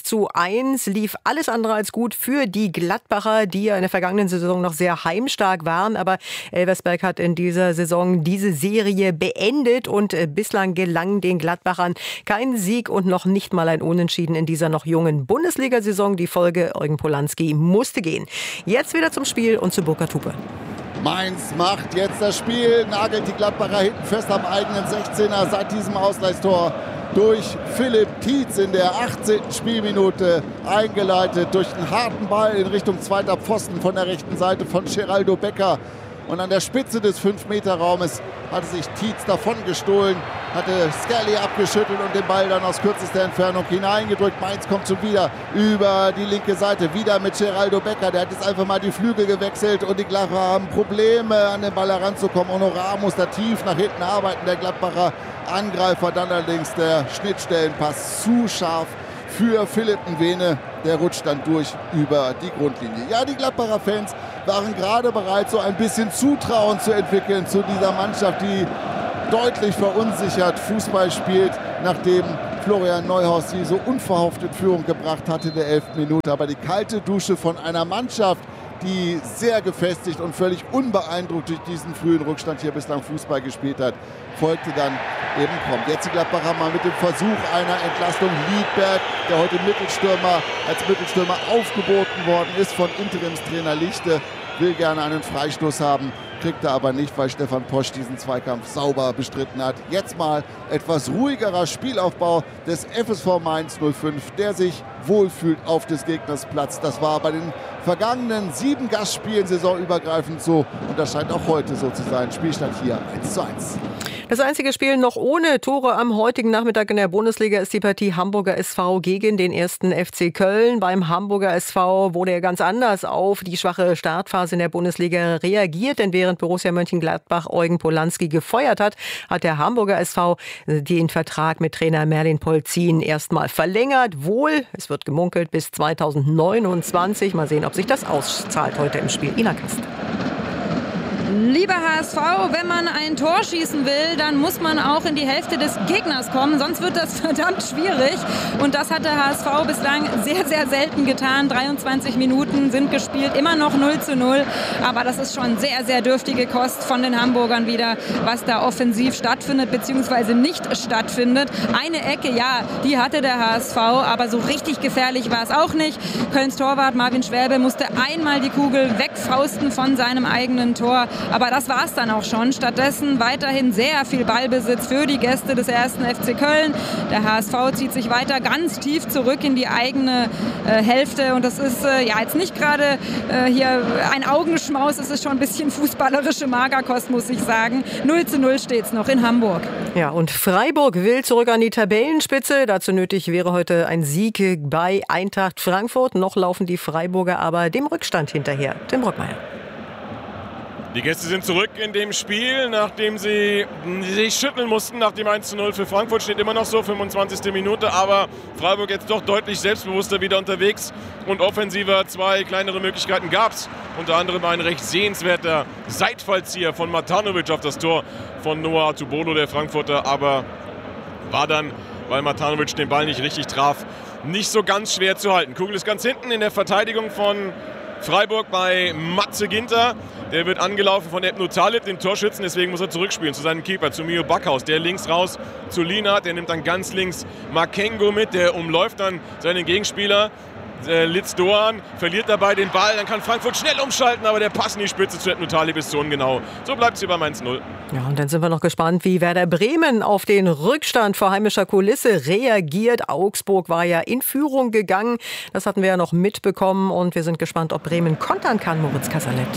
1:1 lief alles andere als gut für die Gladbacher, die ja in der vergangenen Saison noch sehr heimstark waren. Aber Elversberg hat in dieser Saison diese Serie beendet und bislang gelang den Gladbachern kein Sieg und noch nicht mal ein Unentschieden in dieser noch jungen Bundesliga-Saison. Die Folge: Eugen Polanski musste gehen. Jetzt wieder zum Spiel und zu Burkhard Hupe. Mainz macht jetzt das Spiel, nagelt die Gladbacher hinten fest am eigenen 16er seit diesem Ausgleichstor durch Philipp Tietz in der 18. Spielminute, eingeleitet durch einen harten Ball in Richtung zweiter Pfosten von der rechten Seite von Geraldo Becker. Und an der Spitze des 5-Meter-Raumes hatte sich Tietz davon gestohlen, hatte Skelly abgeschüttelt und den Ball dann aus kürzester Entfernung hineingedrückt. Mainz kommt schon wieder über die linke Seite, wieder mit Geraldo Becker. Der hat jetzt einfach mal die Flügel gewechselt und die Gladbacher haben Probleme, an den Ball heranzukommen. Honorar muss da tief nach hinten arbeiten, der Gladbacher Angreifer. Dann allerdings der Schnittstellenpass zu scharf für Philipp Nwene. Der rutscht dann durch über die Grundlinie. Ja, die Gladbacher Fans waren gerade bereit, so ein bisschen Zutrauen zu entwickeln zu dieser Mannschaft, die deutlich verunsichert Fußball spielt, nachdem Florian Neuhaus sie so unverhofft in Führung gebracht hatte in der 11. Minute. Aber die kalte Dusche von einer Mannschaft, die sehr gefestigt und völlig unbeeindruckt durch diesen frühen Rückstand hier bislang Fußball gespielt hat, folgte dann eben kommt. Jetzt die Gladbacher mal mit dem Versuch einer Entlastung. Liedberg, der heute als Mittelstürmer aufgeboten worden ist von Interimstrainer Lichte, will gerne einen Freistoß haben, kriegt er aber nicht, weil Stefan Posch diesen Zweikampf sauber bestritten hat. Jetzt mal etwas ruhigerer Spielaufbau des FSV Mainz 05, der sich wohlfühlt auf des Gegners Platz. Das war bei den vergangenen 7 Gastspielen saisonübergreifend so und das scheint auch heute so zu sein. Spielstand hier 1:1. Das einzige Spiel noch ohne Tore am heutigen Nachmittag in der Bundesliga ist die Partie Hamburger SV gegen den 1. FC Köln. Beim Hamburger SV wurde er ganz anders auf die schwache Startphase in der Bundesliga reagiert, denn während Borussia Mönchengladbach Eugen Polanski gefeuert hat, hat der Hamburger SV den Vertrag mit Trainer Merlin Polzin erstmal verlängert. Wohl, es wird gemunkelt, bis 2029. Mal sehen, ob sich das auszahlt heute im Spiel. Ina Kast. Lieber HSV, wenn man ein Tor schießen will, dann muss man auch in die Hälfte des Gegners kommen, sonst wird das verdammt schwierig. Und das hat der HSV bislang sehr, sehr selten getan. 23 Minuten sind gespielt, immer noch 0:0. Aber das ist schon sehr, sehr dürftige Kost von den Hamburgern wieder, was da offensiv stattfindet bzw. nicht stattfindet. Eine Ecke, ja, die hatte der HSV, aber so richtig gefährlich war es auch nicht. Kölns Torwart Marvin Schwäbe musste einmal die Kugel wegfausten von seinem eigenen Tor. Aber das war es dann auch schon. Stattdessen weiterhin sehr viel Ballbesitz für die Gäste des 1. FC Köln. Der HSV zieht sich weiter ganz tief zurück in die eigene Hälfte. Und das ist ja jetzt nicht gerade hier ein Augenschmaus. Es ist schon ein bisschen fußballerische Magerkost, muss ich sagen. 0:0 steht es noch in Hamburg. Ja, und Freiburg will zurück an die Tabellenspitze. Dazu nötig wäre heute ein Sieg bei Eintracht Frankfurt. Noch laufen die Freiburger aber dem Rückstand hinterher. Tim Brockmeier. Die Gäste sind zurück in dem Spiel, nachdem sie sich schütteln mussten. Nach dem 1:0 für Frankfurt steht immer noch so, 25. Minute. Aber Freiburg jetzt doch deutlich selbstbewusster wieder unterwegs und offensiver. 2 kleinere Möglichkeiten gab es. Unter anderem ein recht sehenswerter Seitfallzieher von Matanovic auf das Tor von Noah Atubolo, der Frankfurter. Aber war dann, weil Matanovic den Ball nicht richtig traf, nicht so ganz schwer zu halten. Kugel ist ganz hinten in der Verteidigung von Freiburg bei Matze Ginter. Der wird angelaufen von Ebno Talib, dem Torschützen. Deswegen muss er zurückspielen zu seinem Keeper, zu Mio Backhaus. Der links raus zu Lienhardt. Der nimmt dann ganz links Makengo mit. Der umläuft dann seinen Gegenspieler. Litz Doan verliert dabei den Ball. Dann kann Frankfurt schnell umschalten, aber der Pass in die Spitze zu Ebno Talib ist zu ungenau. So bleibt es hier beim 1:0. Ja, und dann sind wir noch gespannt, wie Werder Bremen auf den Rückstand vor heimischer Kulisse reagiert. Augsburg war ja in Führung gegangen. Das hatten wir ja noch mitbekommen. Und wir sind gespannt, ob Bremen kontern kann, Moritz Casalet.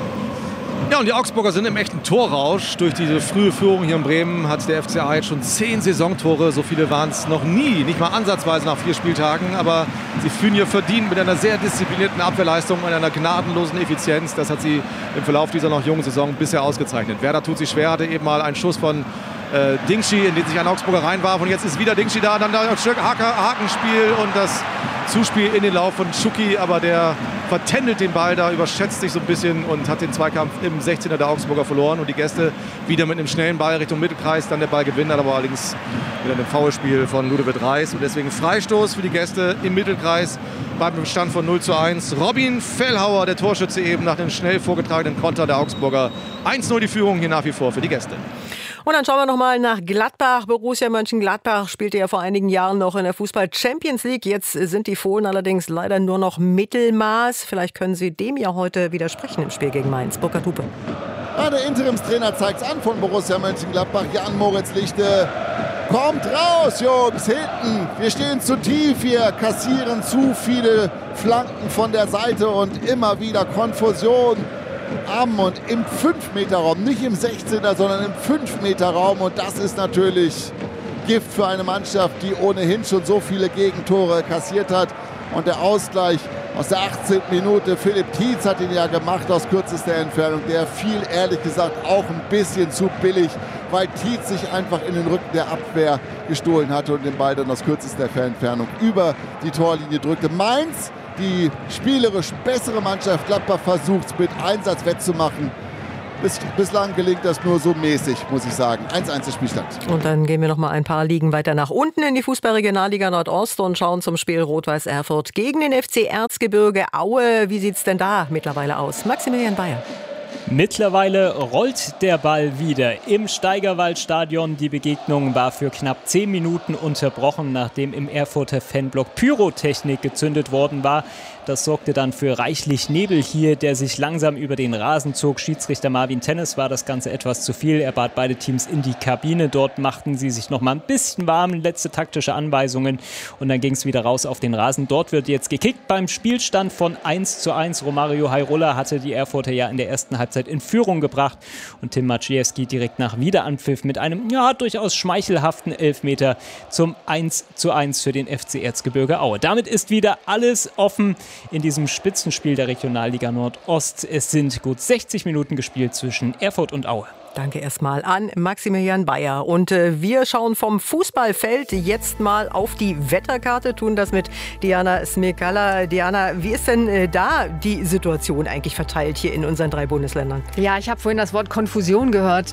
Ja, und die Augsburger sind im echten Torrausch. Durch diese frühe Führung hier in Bremen hat der FCA jetzt schon 10 Saisontore. So viele waren es noch nie, nicht mal ansatzweise nach 4 Spieltagen. Aber sie führen hier verdient mit einer sehr disziplinierten Abwehrleistung und einer gnadenlosen Effizienz. Das hat sie im Verlauf dieser noch jungen Saison bisher ausgezeichnet. Werder tut sich schwer, hatte eben mal einen Schuss von Dingschi, in den sich ein Augsburger reinwarf. Und jetzt ist wieder Dingschi da. Dann ein Stück Hakenspiel und das Zuspiel in den Lauf von Schucki. Aber der vertändelt den Ball da, überschätzt sich so ein bisschen und hat den Zweikampf im 16er der Augsburger verloren. Und die Gäste wieder mit einem schnellen Ball Richtung Mittelkreis. Dann der Ball gewinnt, aber allerdings mit einem Foulspiel von Ludovic Reis. Und deswegen Freistoß für die Gäste im Mittelkreis beim Stand von 0:1. Robin Fellhauer, der Torschütze eben nach dem schnell vorgetragenen Konter der Augsburger. 1:0 die Führung hier nach wie vor für die Gäste. Und dann schauen wir noch mal nach Gladbach. Borussia Mönchengladbach spielte ja vor einigen Jahren noch in der Fußball-Champions League. Jetzt sind die Fohlen allerdings leider nur noch Mittelmaß. Vielleicht können Sie dem ja heute widersprechen im Spiel gegen Mainz. Burkhard Hupe. Ja, der Interimstrainer zeigt es an von Borussia Mönchengladbach. Jan-Moritz Lichte. Kommt raus, Jungs, hinten. Wir stehen zu tief hier, kassieren zu viele Flanken von der Seite und immer wieder Konfusion. am und im 5-Meter-Raum, nicht im 16er, sondern im 5-Meter-Raum. Und das ist natürlich Gift für eine Mannschaft, die ohnehin schon so viele Gegentore kassiert hat. Und der Ausgleich aus der 18. Minute, Philipp Tietz hat ihn ja gemacht aus kürzester Entfernung. Der fiel ehrlich gesagt auch ein bisschen zu billig, weil Tietz sich einfach in den Rücken der Abwehr gestohlen hatte und den Ball dann aus kürzester Entfernung über die Torlinie drückte. Mainz, die spielerisch bessere Mannschaft, Gladbach versucht es mit Einsatz wettzumachen. Bislang gelingt das nur so mäßig, muss ich sagen. 1:1 Spielstand. Und dann gehen wir noch mal ein paar Ligen weiter nach unten in die Fußball-Regionalliga Nordost und schauen zum Spiel Rot-Weiß Erfurt gegen den FC Erzgebirge Aue. Wie sieht es denn da mittlerweile aus? Maximilian Bayer. Mittlerweile rollt der Ball wieder im Steigerwaldstadion. Die Begegnung war für knapp 10 Minuten unterbrochen, nachdem im Erfurter Fanblock Pyrotechnik gezündet worden war. Das sorgte dann für reichlich Nebel hier, der sich langsam über den Rasen zog. Schiedsrichter Marvin Tennis war das Ganze etwas zu viel. Er bat beide Teams in die Kabine. Dort machten sie sich noch mal ein bisschen warm. Letzte taktische Anweisungen. Und dann ging es wieder raus auf den Rasen. Dort wird jetzt gekickt beim Spielstand von 1:1. Romario Hairola hatte die Erfurter ja in der ersten Halbzeit in Führung gebracht. Und Tim Maciejewski direkt nach Wiederanpfiff mit einem durchaus schmeichelhaften Elfmeter zum 1:1 für den FC Erzgebirge Aue. Damit ist wieder alles offen in diesem Spitzenspiel der Regionalliga Nordost. Es sind gut 60 Minuten gespielt zwischen Erfurt und Aue. Danke erstmal an Maximilian Bayer. Und wir schauen vom Fußballfeld jetzt mal auf die Wetterkarte, tun das mit Diana Smekala. Diana, wie ist denn da die Situation eigentlich verteilt hier in unseren 3 Bundesländern? Ja, ich habe vorhin das Wort Konfusion gehört.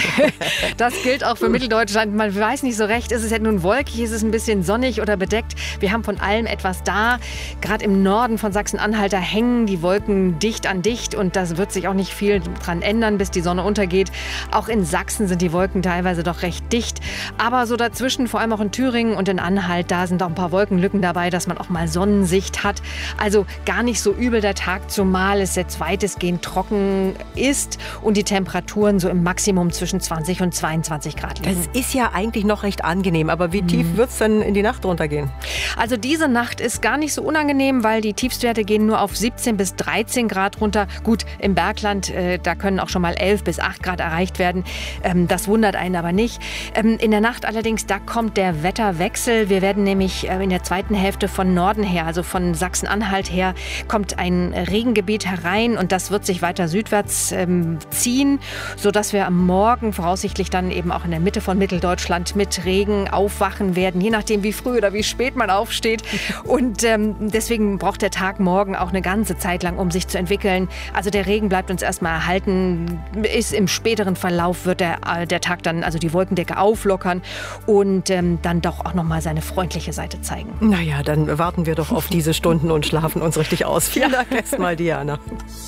Das gilt auch für Mitteldeutschland. Man weiß nicht so recht, ist es jetzt nun wolkig, ist es ein bisschen sonnig oder bedeckt. Wir haben von allem etwas da. Gerade im Norden von Sachsen-Anhalt, da hängen die Wolken dicht an dicht und das wird sich auch nicht viel dran ändern, bis die Sonne untergeht. Auch in Sachsen sind die Wolken teilweise doch recht dicht. Aber so dazwischen, vor allem auch in Thüringen und in Anhalt, da sind auch ein paar Wolkenlücken dabei, dass man auch mal Sonnensicht hat. Also gar nicht so übel der Tag, zumal es jetzt weitestgehend trocken ist und die Temperaturen so im Maximum zwischen 20 und 22 Grad liegen. Das ist ja eigentlich noch recht angenehm. Aber wie tief wird es denn in die Nacht runtergehen? Also diese Nacht ist gar nicht so unangenehm, weil die Tiefstwerte gehen nur auf 17 bis 13 Grad runter. Gut, im Bergland, da können auch schon mal 11 bis 8 Grad erreicht werden. Das wundert einen aber nicht. In der Nacht allerdings, da kommt der Wetterwechsel. Wir werden nämlich in der zweiten Hälfte von Norden her, also von Sachsen-Anhalt her, kommt ein Regengebiet herein und das wird sich weiter südwärts ziehen, sodass wir am Morgen voraussichtlich dann eben auch in der Mitte von Mitteldeutschland mit Regen aufwachen werden, je nachdem wie früh oder wie spät man aufsteht. Und deswegen braucht der Tag morgen auch eine ganze Zeit lang, um sich zu entwickeln. Also der Regen bleibt uns erstmal erhalten, ist im späteren Verlauf wird der Tag dann, also die Wolkendecke auflockern und dann doch auch nochmal seine freundliche Seite zeigen. Naja, dann warten wir doch auf diese Stunden und schlafen uns richtig aus. Vielen Dank erstmal, Diana.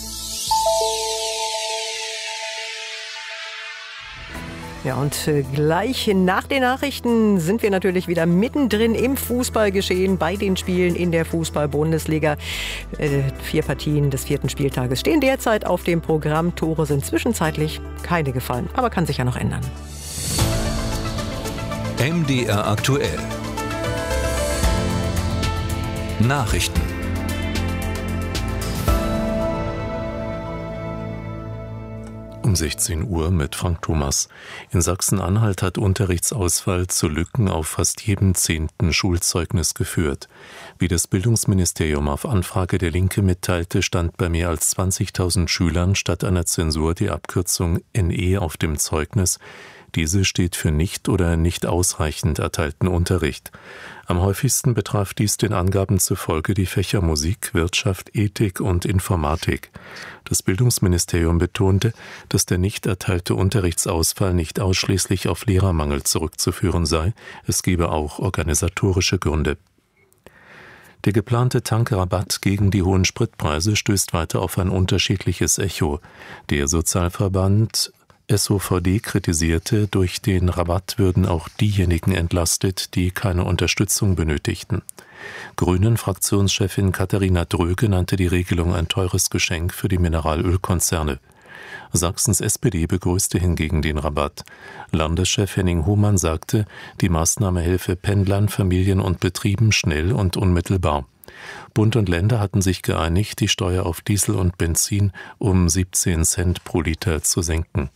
Ja, und gleich nach den Nachrichten sind wir natürlich wieder mittendrin im Fußballgeschehen bei den Spielen in der Fußball-Bundesliga. 4 Partien des 4. Spieltages stehen derzeit auf dem Programm. Tore sind zwischenzeitlich keine gefallen, aber kann sich ja noch ändern. MDR aktuell. Nachrichten. Um 16 Uhr mit Frank Thomas. In Sachsen-Anhalt hat Unterrichtsausfall zu Lücken auf fast jedem 10. Schulzeugnis geführt. Wie das Bildungsministerium auf Anfrage der Linke mitteilte, stand bei mehr als 20.000 Schülern statt einer Zensur die Abkürzung NE auf dem Zeugnis. Diese steht für nicht oder nicht ausreichend erteilten Unterricht. Am häufigsten betraf dies den Angaben zufolge die Fächer Musik, Wirtschaft, Ethik und Informatik. Das Bildungsministerium betonte, dass der nicht erteilte Unterrichtsausfall nicht ausschließlich auf Lehrermangel zurückzuführen sei, es gebe auch organisatorische Gründe. Der geplante Tankrabatt gegen die hohen Spritpreise stößt weiter auf ein unterschiedliches Echo. Der Sozialverband SOVD kritisierte, durch den Rabatt würden auch diejenigen entlastet, die keine Unterstützung benötigten. Grünen-Fraktionschefin Katharina Dröge nannte die Regelung ein teures Geschenk für die Mineralölkonzerne. Sachsens SPD begrüßte hingegen den Rabatt. Landeschef Henning Hohmann sagte, die Maßnahme helfe Pendlern, Familien und Betrieben schnell und unmittelbar. Bund und Länder hatten sich geeinigt, die Steuer auf Diesel und Benzin um 17 Cent pro Liter zu senken.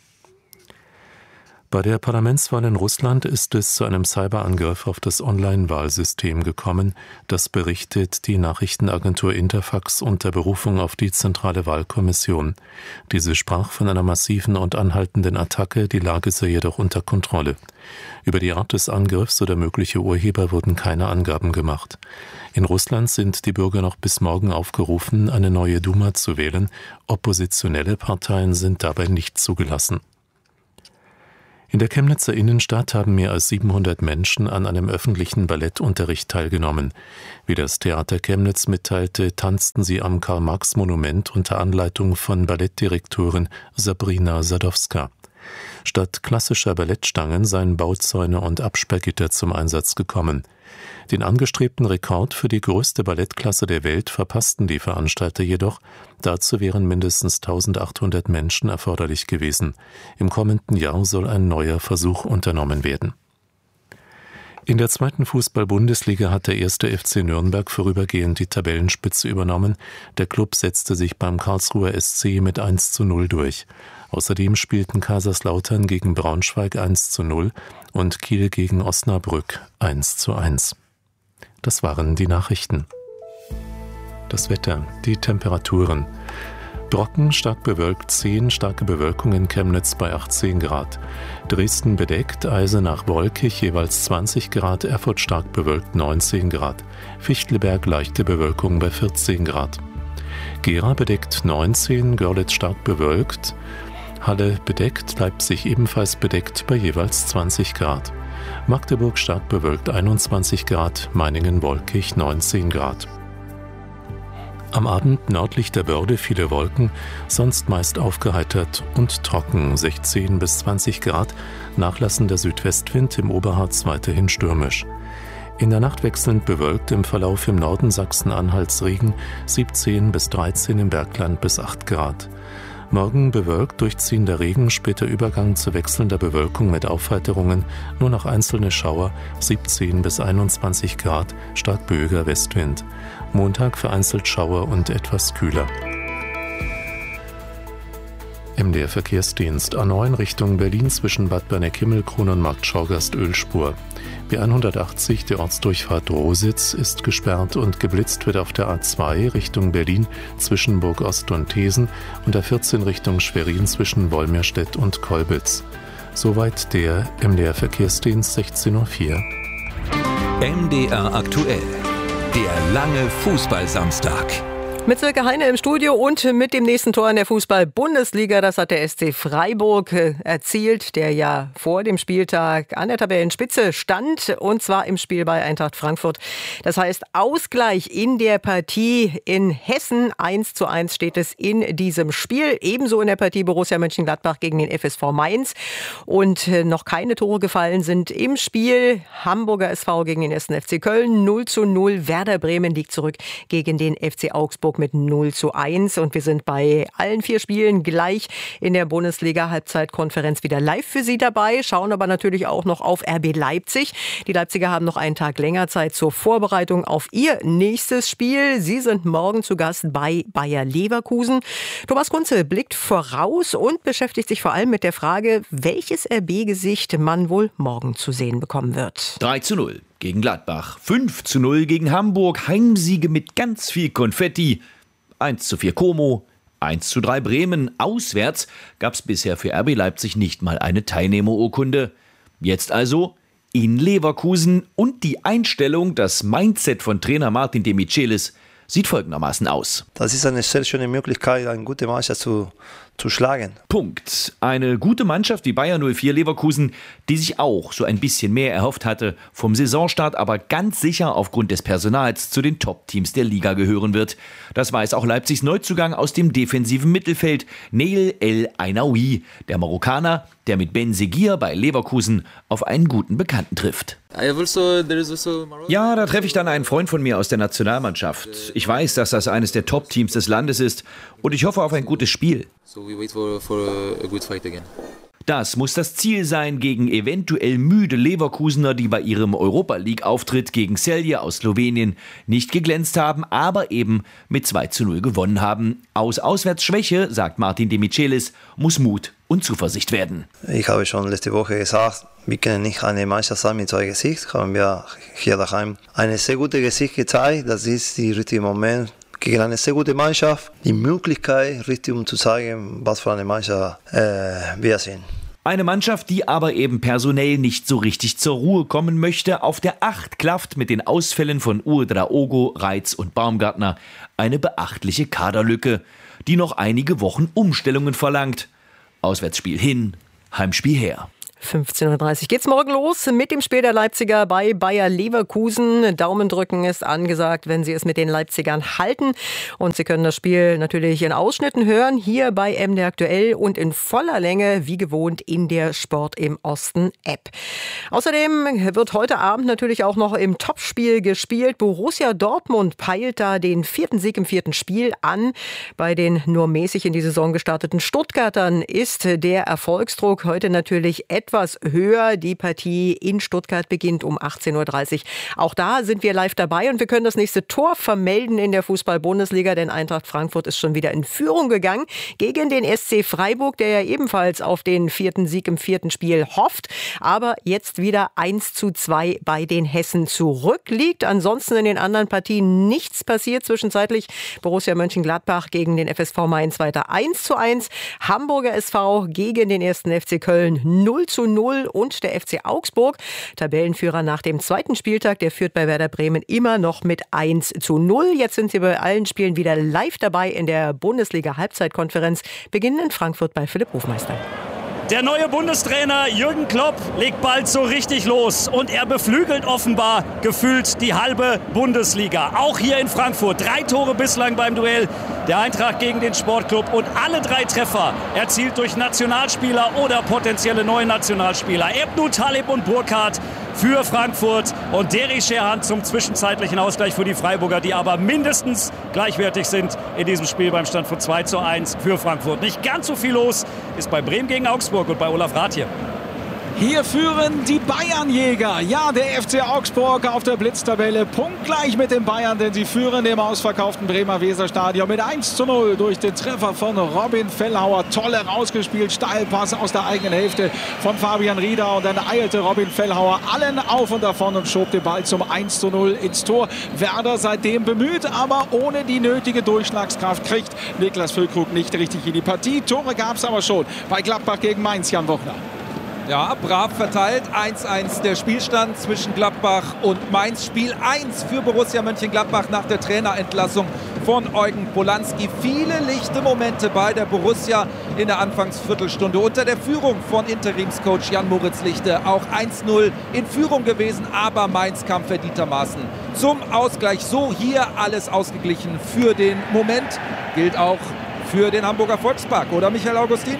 Bei der Parlamentswahl in Russland ist es zu einem Cyberangriff auf das Online-Wahlsystem gekommen. Das berichtet die Nachrichtenagentur Interfax unter Berufung auf die Zentrale Wahlkommission. Diese sprach von einer massiven und anhaltenden Attacke, die Lage sei jedoch unter Kontrolle. Über die Art des Angriffs oder mögliche Urheber wurden keine Angaben gemacht. In Russland sind die Bürger noch bis morgen aufgerufen, eine neue Duma zu wählen. Oppositionelle Parteien sind dabei nicht zugelassen. In der Chemnitzer Innenstadt haben mehr als 700 Menschen an einem öffentlichen Ballettunterricht teilgenommen. Wie das Theater Chemnitz mitteilte, tanzten sie am Karl-Marx-Monument unter Anleitung von Ballettdirektorin Sabrina Sadowska. Statt klassischer Ballettstangen seien Bauzäune und Absperrgitter zum Einsatz gekommen. Den angestrebten Rekord für die größte Ballettklasse der Welt verpassten die Veranstalter jedoch. Dazu wären mindestens 1800 Menschen erforderlich gewesen. Im kommenden Jahr soll ein neuer Versuch unternommen werden. In der 2. Fußball-Bundesliga hat der 1. FC Nürnberg vorübergehend die Tabellenspitze übernommen. Der Klub setzte sich beim Karlsruher SC mit 1:0 durch. Außerdem spielten Kaiserslautern gegen Braunschweig 1:0 und Kiel gegen Osnabrück 1:1. Das waren die Nachrichten. Das Wetter, die Temperaturen. Brocken, stark bewölkt 10, starke Bewölkung in Chemnitz bei 18 Grad. Dresden bedeckt, Eisenach wolkig, jeweils 20 Grad, Erfurt stark bewölkt 19 Grad. Fichtelberg leichte Bewölkung bei 14 Grad. Gera bedeckt 19, Görlitz stark bewölkt. Halle bedeckt, Leipzig ebenfalls bedeckt bei jeweils 20 Grad. Magdeburg stark bewölkt 21 Grad, Meiningen wolkig 19 Grad. Am Abend nördlich der Börde viele Wolken, sonst meist aufgeheitert und trocken, 16 bis 20 Grad, nachlassender Südwestwind, im Oberharz weiterhin stürmisch. In der Nacht wechselnd bewölkt, im Verlauf im Norden Sachsen-Anhalts Regen, 17 bis 13 im Bergland bis 8 Grad. Morgen bewölkt, durchziehender Regen, später Übergang zu wechselnder Bewölkung mit Aufheiterungen, nur noch einzelne Schauer, 17 bis 21 Grad, stark böiger Westwind. Montag vereinzelt Schauer und etwas kühler. MDR Verkehrsdienst A9 Richtung Berlin zwischen Bad Berneck-Himmelkron und Markt Schaugasst Ölspur. B180, die Ortsdurchfahrt Rositz, ist gesperrt und geblitzt wird auf der A2 Richtung Berlin zwischen Burgost und Thesen und A14 Richtung Schwerin zwischen Wolmirstedt und Kolbitz. Soweit der MDR Verkehrsdienst 16:04 Uhr. MDR aktuell. Der lange Fußballsamstag. Mit Silke Heine im Studio und mit dem nächsten Tor in der Fußball-Bundesliga. Das hat der SC Freiburg erzielt, der ja vor dem Spieltag an der Tabellenspitze stand. Und zwar im Spiel bei Eintracht Frankfurt. Das heißt Ausgleich in der Partie in Hessen. 1:1 steht es in diesem Spiel. Ebenso in der Partie Borussia Mönchengladbach gegen den FSV Mainz. Und noch keine Tore gefallen sind im Spiel. Hamburger SV gegen den 1. FC Köln 0:0. Werder Bremen liegt zurück gegen den FC Augsburg mit 0:1 und wir sind bei allen 4 Spielen gleich in der Bundesliga-Halbzeitkonferenz wieder live für Sie dabei, schauen aber natürlich auch noch auf RB Leipzig. Die Leipziger haben noch einen Tag länger Zeit zur Vorbereitung auf ihr nächstes Spiel. Sie sind morgen zu Gast bei Bayer Leverkusen. Thomas Kunze blickt voraus und beschäftigt sich vor allem mit der Frage, welches RB-Gesicht man wohl morgen zu sehen bekommen wird. 3:0 gegen Gladbach, 5:0 gegen Hamburg, Heimsiege mit ganz viel Konfetti, 1:4 Como, 1:3 Bremen. Auswärts gab es bisher für RB Leipzig nicht mal eine Teilnehmerurkunde. Jetzt also in Leverkusen und die Einstellung, das Mindset von Trainer Martin de Michelis sieht folgendermaßen aus. Das ist eine sehr schöne Möglichkeit, eine gute Mannschaft zu schlagen. Punkt. Eine gute Mannschaft wie Bayer 04 Leverkusen, die sich auch so ein bisschen mehr erhofft hatte vom Saisonstart, aber ganz sicher aufgrund des Personals zu den Top-Teams der Liga gehören wird. Das weiß auch Leipzigs Neuzugang aus dem defensiven Mittelfeld, Neil El Ainaoui, der Marokkaner, der mit Ben Seguir bei Leverkusen auf einen guten Bekannten trifft. Ja, da treffe ich dann einen Freund von mir aus der Nationalmannschaft. Ich weiß, dass das eines der Top-Teams des Landes ist und ich hoffe auf ein gutes Spiel. Das muss das Ziel sein gegen eventuell müde Leverkusener, die bei ihrem Europa-League-Auftritt gegen Celje aus Slowenien nicht geglänzt haben, aber eben mit 2:0 gewonnen haben. Aus Auswärtsschwäche, sagt Martin de Michelis, muss Mut und Zuversicht werden. Ich habe schon letzte Woche gesagt, wir können nicht eine Mannschaft sein mit 2 Gesicht. Haben wir hier daheim eine sehr gute Gesicht gezeigt. Das ist der richtige Moment gegen eine sehr gute Mannschaft. Die Möglichkeit, richtig um zu zeigen, was für eine Mannschaft wir sind. Eine Mannschaft, die aber eben personell nicht so richtig zur Ruhe kommen möchte. Auf der 8 klafft mit den Ausfällen von Ouedraogo, Reitz und Baumgartner eine beachtliche Kaderlücke, die noch einige Wochen Umstellungen verlangt. Auswärtsspiel hin, Heimspiel her. 15:30 Uhr geht's morgen los mit dem Spiel der Leipziger bei Bayer Leverkusen. Daumen drücken ist angesagt, wenn Sie es mit den Leipzigern halten. Und Sie können das Spiel natürlich in Ausschnitten hören, hier bei MDR Aktuell und in voller Länge, wie gewohnt, in der Sport im Osten App. Außerdem wird heute Abend natürlich auch noch im Topspiel gespielt. Borussia Dortmund peilt da den 4. Sieg im 4. Spiel an. Bei den nur mäßig in die Saison gestarteten Stuttgartern ist der Erfolgsdruck heute natürlich etwas höher. Die Partie in Stuttgart beginnt um 18:30 Uhr. Auch da sind wir live dabei und wir können das nächste Tor vermelden in der Fußball-Bundesliga, denn Eintracht Frankfurt ist schon wieder in Führung gegangen gegen den SC Freiburg, der ja ebenfalls auf den 4. Sieg im 4. Spiel hofft, aber jetzt wieder 1:2 bei den Hessen zurückliegt. Ansonsten in den anderen Partien nichts passiert. Zwischenzeitlich Borussia Mönchengladbach gegen den FSV Mainz weiter 1:1. Hamburger SV gegen den 1. FC Köln 0:0 und der FC Augsburg, Tabellenführer nach dem 2. Spieltag, der führt bei Werder Bremen immer noch mit 1:0. Jetzt sind Sie bei allen Spielen wieder live dabei in der Bundesliga-Halbzeitkonferenz, beginnen in Frankfurt bei Philipp Hofmeister. Der neue Bundestrainer Jürgen Klopp legt bald so richtig los und er beflügelt offenbar gefühlt die halbe Bundesliga. Auch hier in Frankfurt 3 Tore bislang beim Duell der Eintracht gegen den Sportclub und alle 3 Treffer erzielt durch Nationalspieler oder potenzielle neue Nationalspieler. Ebnu, Talib und Burkhardt für Frankfurt und Derry Scherhand zum zwischenzeitlichen Ausgleich für die Freiburger, die aber mindestens gleichwertig sind in diesem Spiel beim Stand von 2:1 für Frankfurt. Nicht ganz so viel los ist bei Bremen gegen Augsburg und bei Olaf Rath hier. Hier führen die Bayernjäger. Ja, der FC Augsburg auf der Blitztabelle punktgleich mit den Bayern, denn sie führen im ausverkauften Bremer Weserstadion mit 1:0 durch den Treffer von Robin Fellhauer. Toll rausgespielt, Steilpass aus der eigenen Hälfte von Fabian Rieder und dann eilte Robin Fellhauer allen auf und davon und schob den Ball zum 1:0 ins Tor. Werder seitdem bemüht, aber ohne die nötige Durchschlagskraft kriegt Niklas Füllkrug nicht richtig in die Partie. Tore gab es aber schon bei Gladbach gegen Mainz, Jan Wochner. Ja, brav verteilt. 1:1 der Spielstand zwischen Gladbach und Mainz. Spiel 1 für Borussia Mönchengladbach nach der Trainerentlassung von Eugen Polanski. Viele lichte Momente bei der Borussia in der Anfangsviertelstunde unter der Führung von Interimscoach Jan-Moritz Lichte. Auch 1:0 in Führung gewesen, aber Mainz kam verdientermaßen zum Ausgleich. So hier alles ausgeglichen für den Moment. Gilt auch für den Hamburger Volkspark, oder Michael Augustin?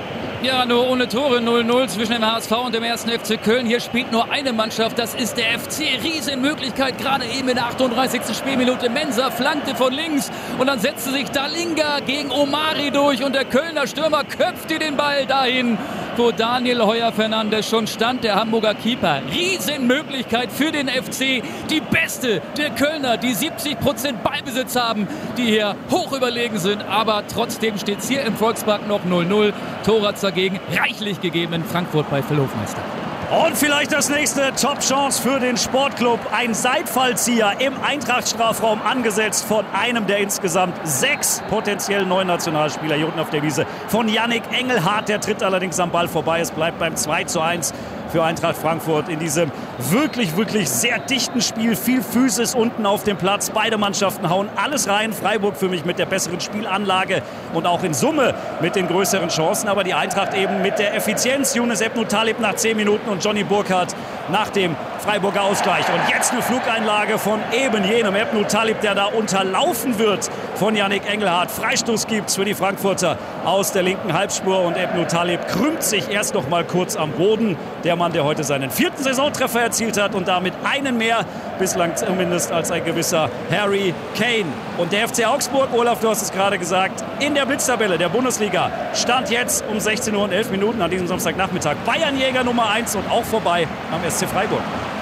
Ja, nur ohne Tore, 0:0 zwischen dem HSV und dem 1. FC Köln. Hier spielt nur eine Mannschaft, das ist der FC. Riesenmöglichkeit, gerade eben in der 38. Spielminute. Mensah flankte von links und dann setzte sich Dalinga gegen Omari durch und der Kölner Stürmer köpfte den Ball dahin, wo Daniel Heuer-Fernandes schon stand, der Hamburger Keeper. Riesenmöglichkeit für den FC. Die beste der Kölner, die 70% Ballbesitz haben, die hier hoch überlegen sind. Aber trotzdem steht es hier im Volkspark noch 0:0. Tor hat es dagegen reichlich gegeben in Frankfurt bei Phil Hofmeister. Und vielleicht das nächste Top-Chance für den Sportclub. Ein Seitfallzieher im Eintracht-Strafraum angesetzt von einem der insgesamt 6 potenziellen neuen Nationalspieler hier unten auf der Wiese. Von Yannick Engelhardt, der tritt allerdings am Ball vorbei. Es bleibt beim 2:1 für Eintracht Frankfurt in diesem wirklich, wirklich sehr dichten Spiel. Viel Physis unten auf dem Platz. Beide Mannschaften hauen alles rein. Freiburg für mich mit der besseren Spielanlage und auch in Summe mit den größeren Chancen. Aber die Eintracht eben mit der Effizienz. Yunus Ebnu Talib nach 10 Minuten und Johnny Burkhardt nach dem Freiburger Ausgleich. Und jetzt eine Flugeinlage von eben jenem Ebnou Talib, der da unterlaufen wird von Yannick Engelhardt. Freistoß gibt's für die Frankfurter aus der linken Halbspur und Ebnou Talib krümmt sich erst noch mal kurz am Boden. Der Mann, der heute seinen 4. Saisontreffer erzielt hat und damit einen mehr, bislang zumindest, als ein gewisser Harry Kane. Und der FC Augsburg, Olaf, du hast es gerade gesagt, in der Blitztabelle der Bundesliga stand jetzt um 16 Uhr und 11 Minuten an diesem Samstagnachmittag Bayernjäger Nummer 1 und auch vorbei am SC Freiburg.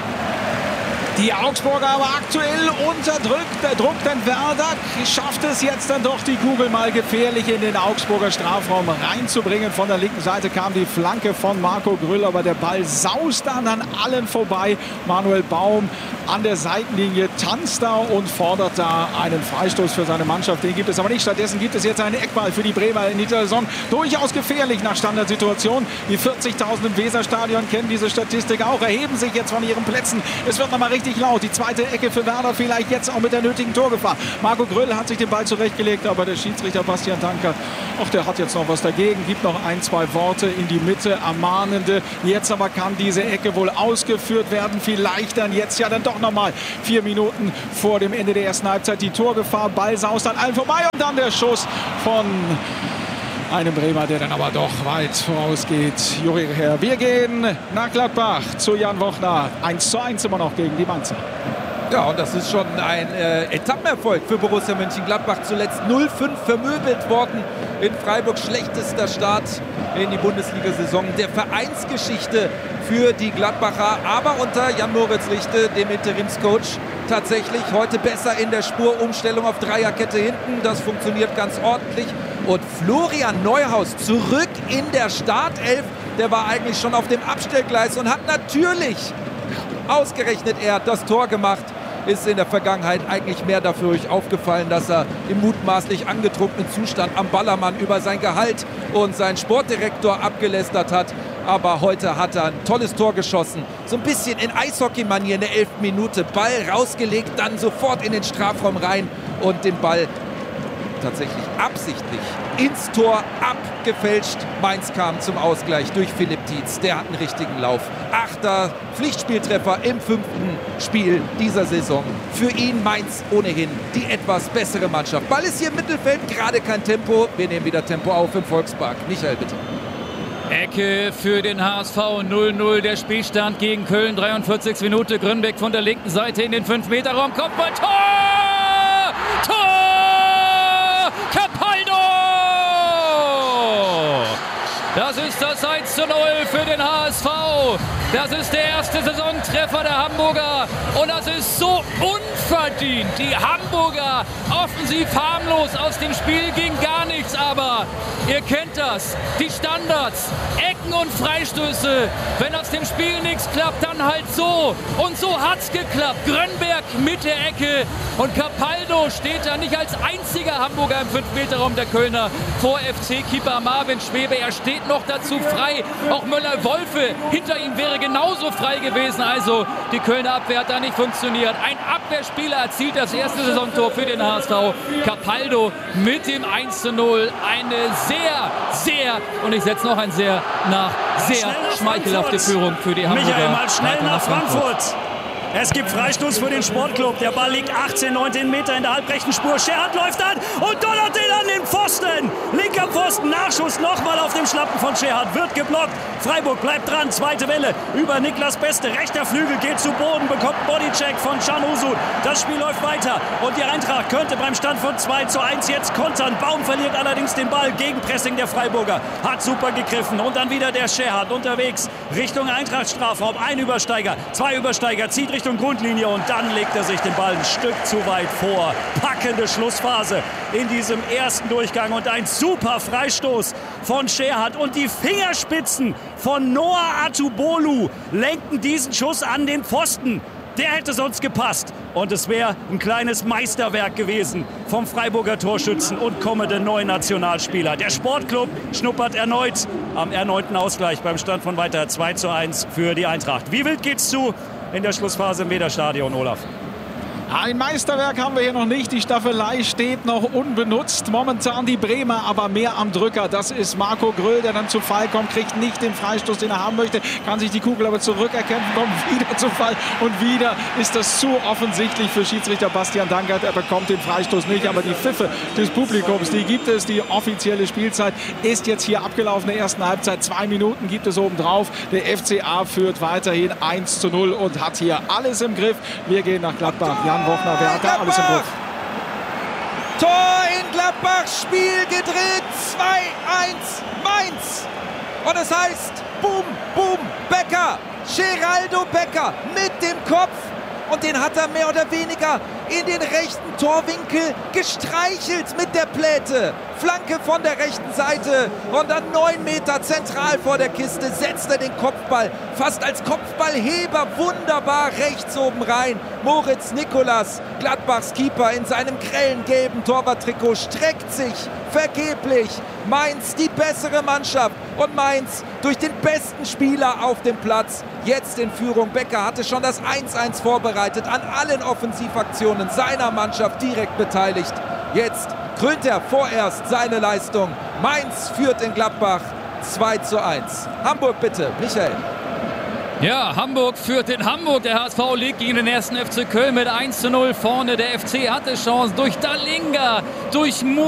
Die Augsburger aber aktuell unter Druck, denn Werder schafft es jetzt dann doch, die Kugel mal gefährlich in den Augsburger Strafraum reinzubringen. Von der linken Seite kam die Flanke von Marco Grüll, aber der Ball saust dann an allen vorbei. Manuel Baum an der Seitenlinie tanzt da und fordert da einen Freistoß für seine Mannschaft. Den gibt es aber nicht. Stattdessen gibt es jetzt einen Eckball für die Bremer in dieser Saison. Durchaus gefährlich nach Standardsituation. Die 40.000 im Weserstadion kennen diese Statistik auch, erheben sich jetzt von ihren Plätzen. Es wird nochmal richtig laut. Die zweite Ecke für Werder, vielleicht jetzt auch mit der nötigen Torgefahr. Marco Grüll hat sich den Ball zurechtgelegt, aber der Schiedsrichter Bastian Dankert, der hat jetzt noch was dagegen, gibt noch ein, zwei Worte in die Mitte, ermahnende. Jetzt aber kann diese Ecke wohl ausgeführt werden. Vielleicht dann jetzt ja dann doch nochmal 4 Minuten vor dem Ende der ersten Halbzeit die Torgefahr. Ball saust an allen vorbei und dann der Schuss von einem Bremer, der dann aber doch weit vorausgeht. Juri Herr, wir gehen nach Gladbach zu Jan Wochner. 1:1 immer noch gegen die Mainzer. Ja, und das ist schon ein Etappenerfolg für Borussia Mönchengladbach. Zuletzt 0:5 vermöbelt worden in Freiburg. Schlechtester Start in die Bundesliga-Saison der Vereinsgeschichte für die Gladbacher. Aber unter Jan-Moritz Lichte, dem Interimscoach, tatsächlich heute besser in der Spur. Umstellung auf Dreierkette hinten, das funktioniert ganz ordentlich. Und Florian Neuhaus zurück in der Startelf. Der war eigentlich schon auf dem Abstellgleis und hat natürlich ausgerechnet er das Tor gemacht. Ist in der Vergangenheit eigentlich mehr dafür aufgefallen, dass er im mutmaßlich angetrunkenen Zustand am Ballermann über sein Gehalt und seinen Sportdirektor abgelästert hat. Aber heute hat er ein tolles Tor geschossen. So ein bisschen in Eishockey-Manier in der 11. Minute. Ball rausgelegt, dann sofort in den Strafraum rein und den Ball tatsächlich absichtlich ins Tor abgefälscht. Mainz kam zum Ausgleich durch Philipp Tietz. Der hat einen richtigen Lauf. 8. Pflichtspieltreffer im 5. Spiel dieser Saison. Für ihn Mainz ohnehin die etwas bessere Mannschaft. Ball ist hier im Mittelfeld, gerade kein Tempo. Wir nehmen wieder Tempo auf im Volkspark. Michael, bitte. Ecke für den HSV, 0:0 der Spielstand gegen Köln, 43. Minute. Grünbeck von der linken Seite in den 5-Meter-Raum. Kopfball, Tor! Capaldo! Das ist das 1:0 für den HSV. Das ist der erste Saisontreffer der Hamburger. Und das ist so unverdient. Die Hamburger offensiv harmlos. Aus dem Spiel ging gar nichts. Aber ihr kennt das. Die Standards, Ecken und Freistöße. Wenn aus dem Spiel nichts klappt, dann halt so. Und so hat's geklappt. Grönberg mit der Ecke. Und Capaldo steht da nicht als einziger Hamburger im 5-Meter-Raum der Kölner vor FC-Keeper Marvin Schwebe. Er steht noch dazu frei. Auch Müller-Wolfe hinter ihm wäre genauso frei gewesen. Also die Kölner Abwehr hat da nicht funktioniert. Ein Abwehrspieler erzielt das erste Saisontor für den HSV. Capaldo mit dem 1:0. Eine sehr, und ich setze noch ein sehr schmeichelhafte Führung für die Hamburger. Michael, mal schnell nach Frankfurt. Es gibt Freistoß für den Sportclub. Der Ball liegt 18, 19 Meter in der halbrechten Spur. Scherhardt läuft an und donnert den an den Pfosten. Linker Pfosten, Nachschuss nochmal auf dem Schlappen von Scherhardt. Wird geblockt. Freiburg bleibt dran. Zweite Welle über Niklas Beste. Rechter Flügel geht zu Boden, bekommt Bodycheck von Can Usun. Das Spiel läuft weiter. Und die Eintracht könnte beim Stand von 2:1 jetzt kontern. Baum verliert allerdings den Ball. Gegenpressing der Freiburger. Hat super gegriffen. Und dann wieder der Scherhardt unterwegs Richtung Eintracht-Strafraum. Ein Übersteiger, 2 Übersteiger. Zieht Richtung Grundlinie und dann legt er sich den Ball ein Stück zu weit vor. Packende Schlussphase in diesem ersten Durchgang und ein super Freistoß von Scherhardt und die Fingerspitzen von Noah Atubolu lenken diesen Schuss an den Pfosten. Der hätte sonst gepasst und es wäre ein kleines Meisterwerk gewesen vom Freiburger Torschützen und kommenden neuen Nationalspieler. Der Sportclub schnuppert erneut am erneuten Ausgleich beim Stand von weiter 2:1 für die Eintracht. Wie wild geht's zu in der Schlussphase im Weserstadion, Olaf? Ein Meisterwerk haben wir hier noch nicht. Die Staffelei steht noch unbenutzt. Momentan die Bremer, aber mehr am Drücker. Das ist Marco Gröll, der dann zu Fall kommt, kriegt nicht den Freistoß, den er haben möchte, kann sich die Kugel aber zurückerkämpfen, kommt wieder zu Fall und wieder ist das zu offensichtlich für Schiedsrichter Bastian Dankert. Er bekommt den Freistoß nicht, aber die Pfiffe des Publikums, die gibt es. Die offizielle Spielzeit ist jetzt hier abgelaufen. In der ersten Halbzeit 2 Minuten gibt es obendrauf. Der FCA führt weiterhin 1:0 und hat hier alles im Griff. Wir gehen nach Gladbach. Jan Wochner, wer hat da alles im Griff? Tor in Gladbach, Spiel gedreht, 2:1 Mainz. Und es heißt, boom, boom, Becker, Geraldo Becker mit dem Kopf. Und den hat er mehr oder weniger in den rechten Torwinkel gestreichelt mit der Pläte. Flanke von der rechten Seite und dann 9 Meter zentral vor der Kiste setzt er den Kopfball fast als Kopfballheber wunderbar rechts oben rein. Moritz Nicolas, Gladbachs Keeper in seinem grellen gelben Torwarttrikot, streckt sich vergeblich. Mainz die bessere Mannschaft und Mainz durch den besten Spieler auf dem Platz. Jetzt in Führung. Becker hatte schon das 1:1 vorbereitet, an allen Offensivaktionen seiner Mannschaft direkt beteiligt. Jetzt krönt er vorerst seine Leistung. Mainz führt in Gladbach 2:1. Hamburg bitte, Michael. Ja, Hamburg führt in Hamburg. Der HSV liegt gegen den 1. FC Köln mit 1:0 vorne. Der FC hatte Chancen durch Dalinga, durch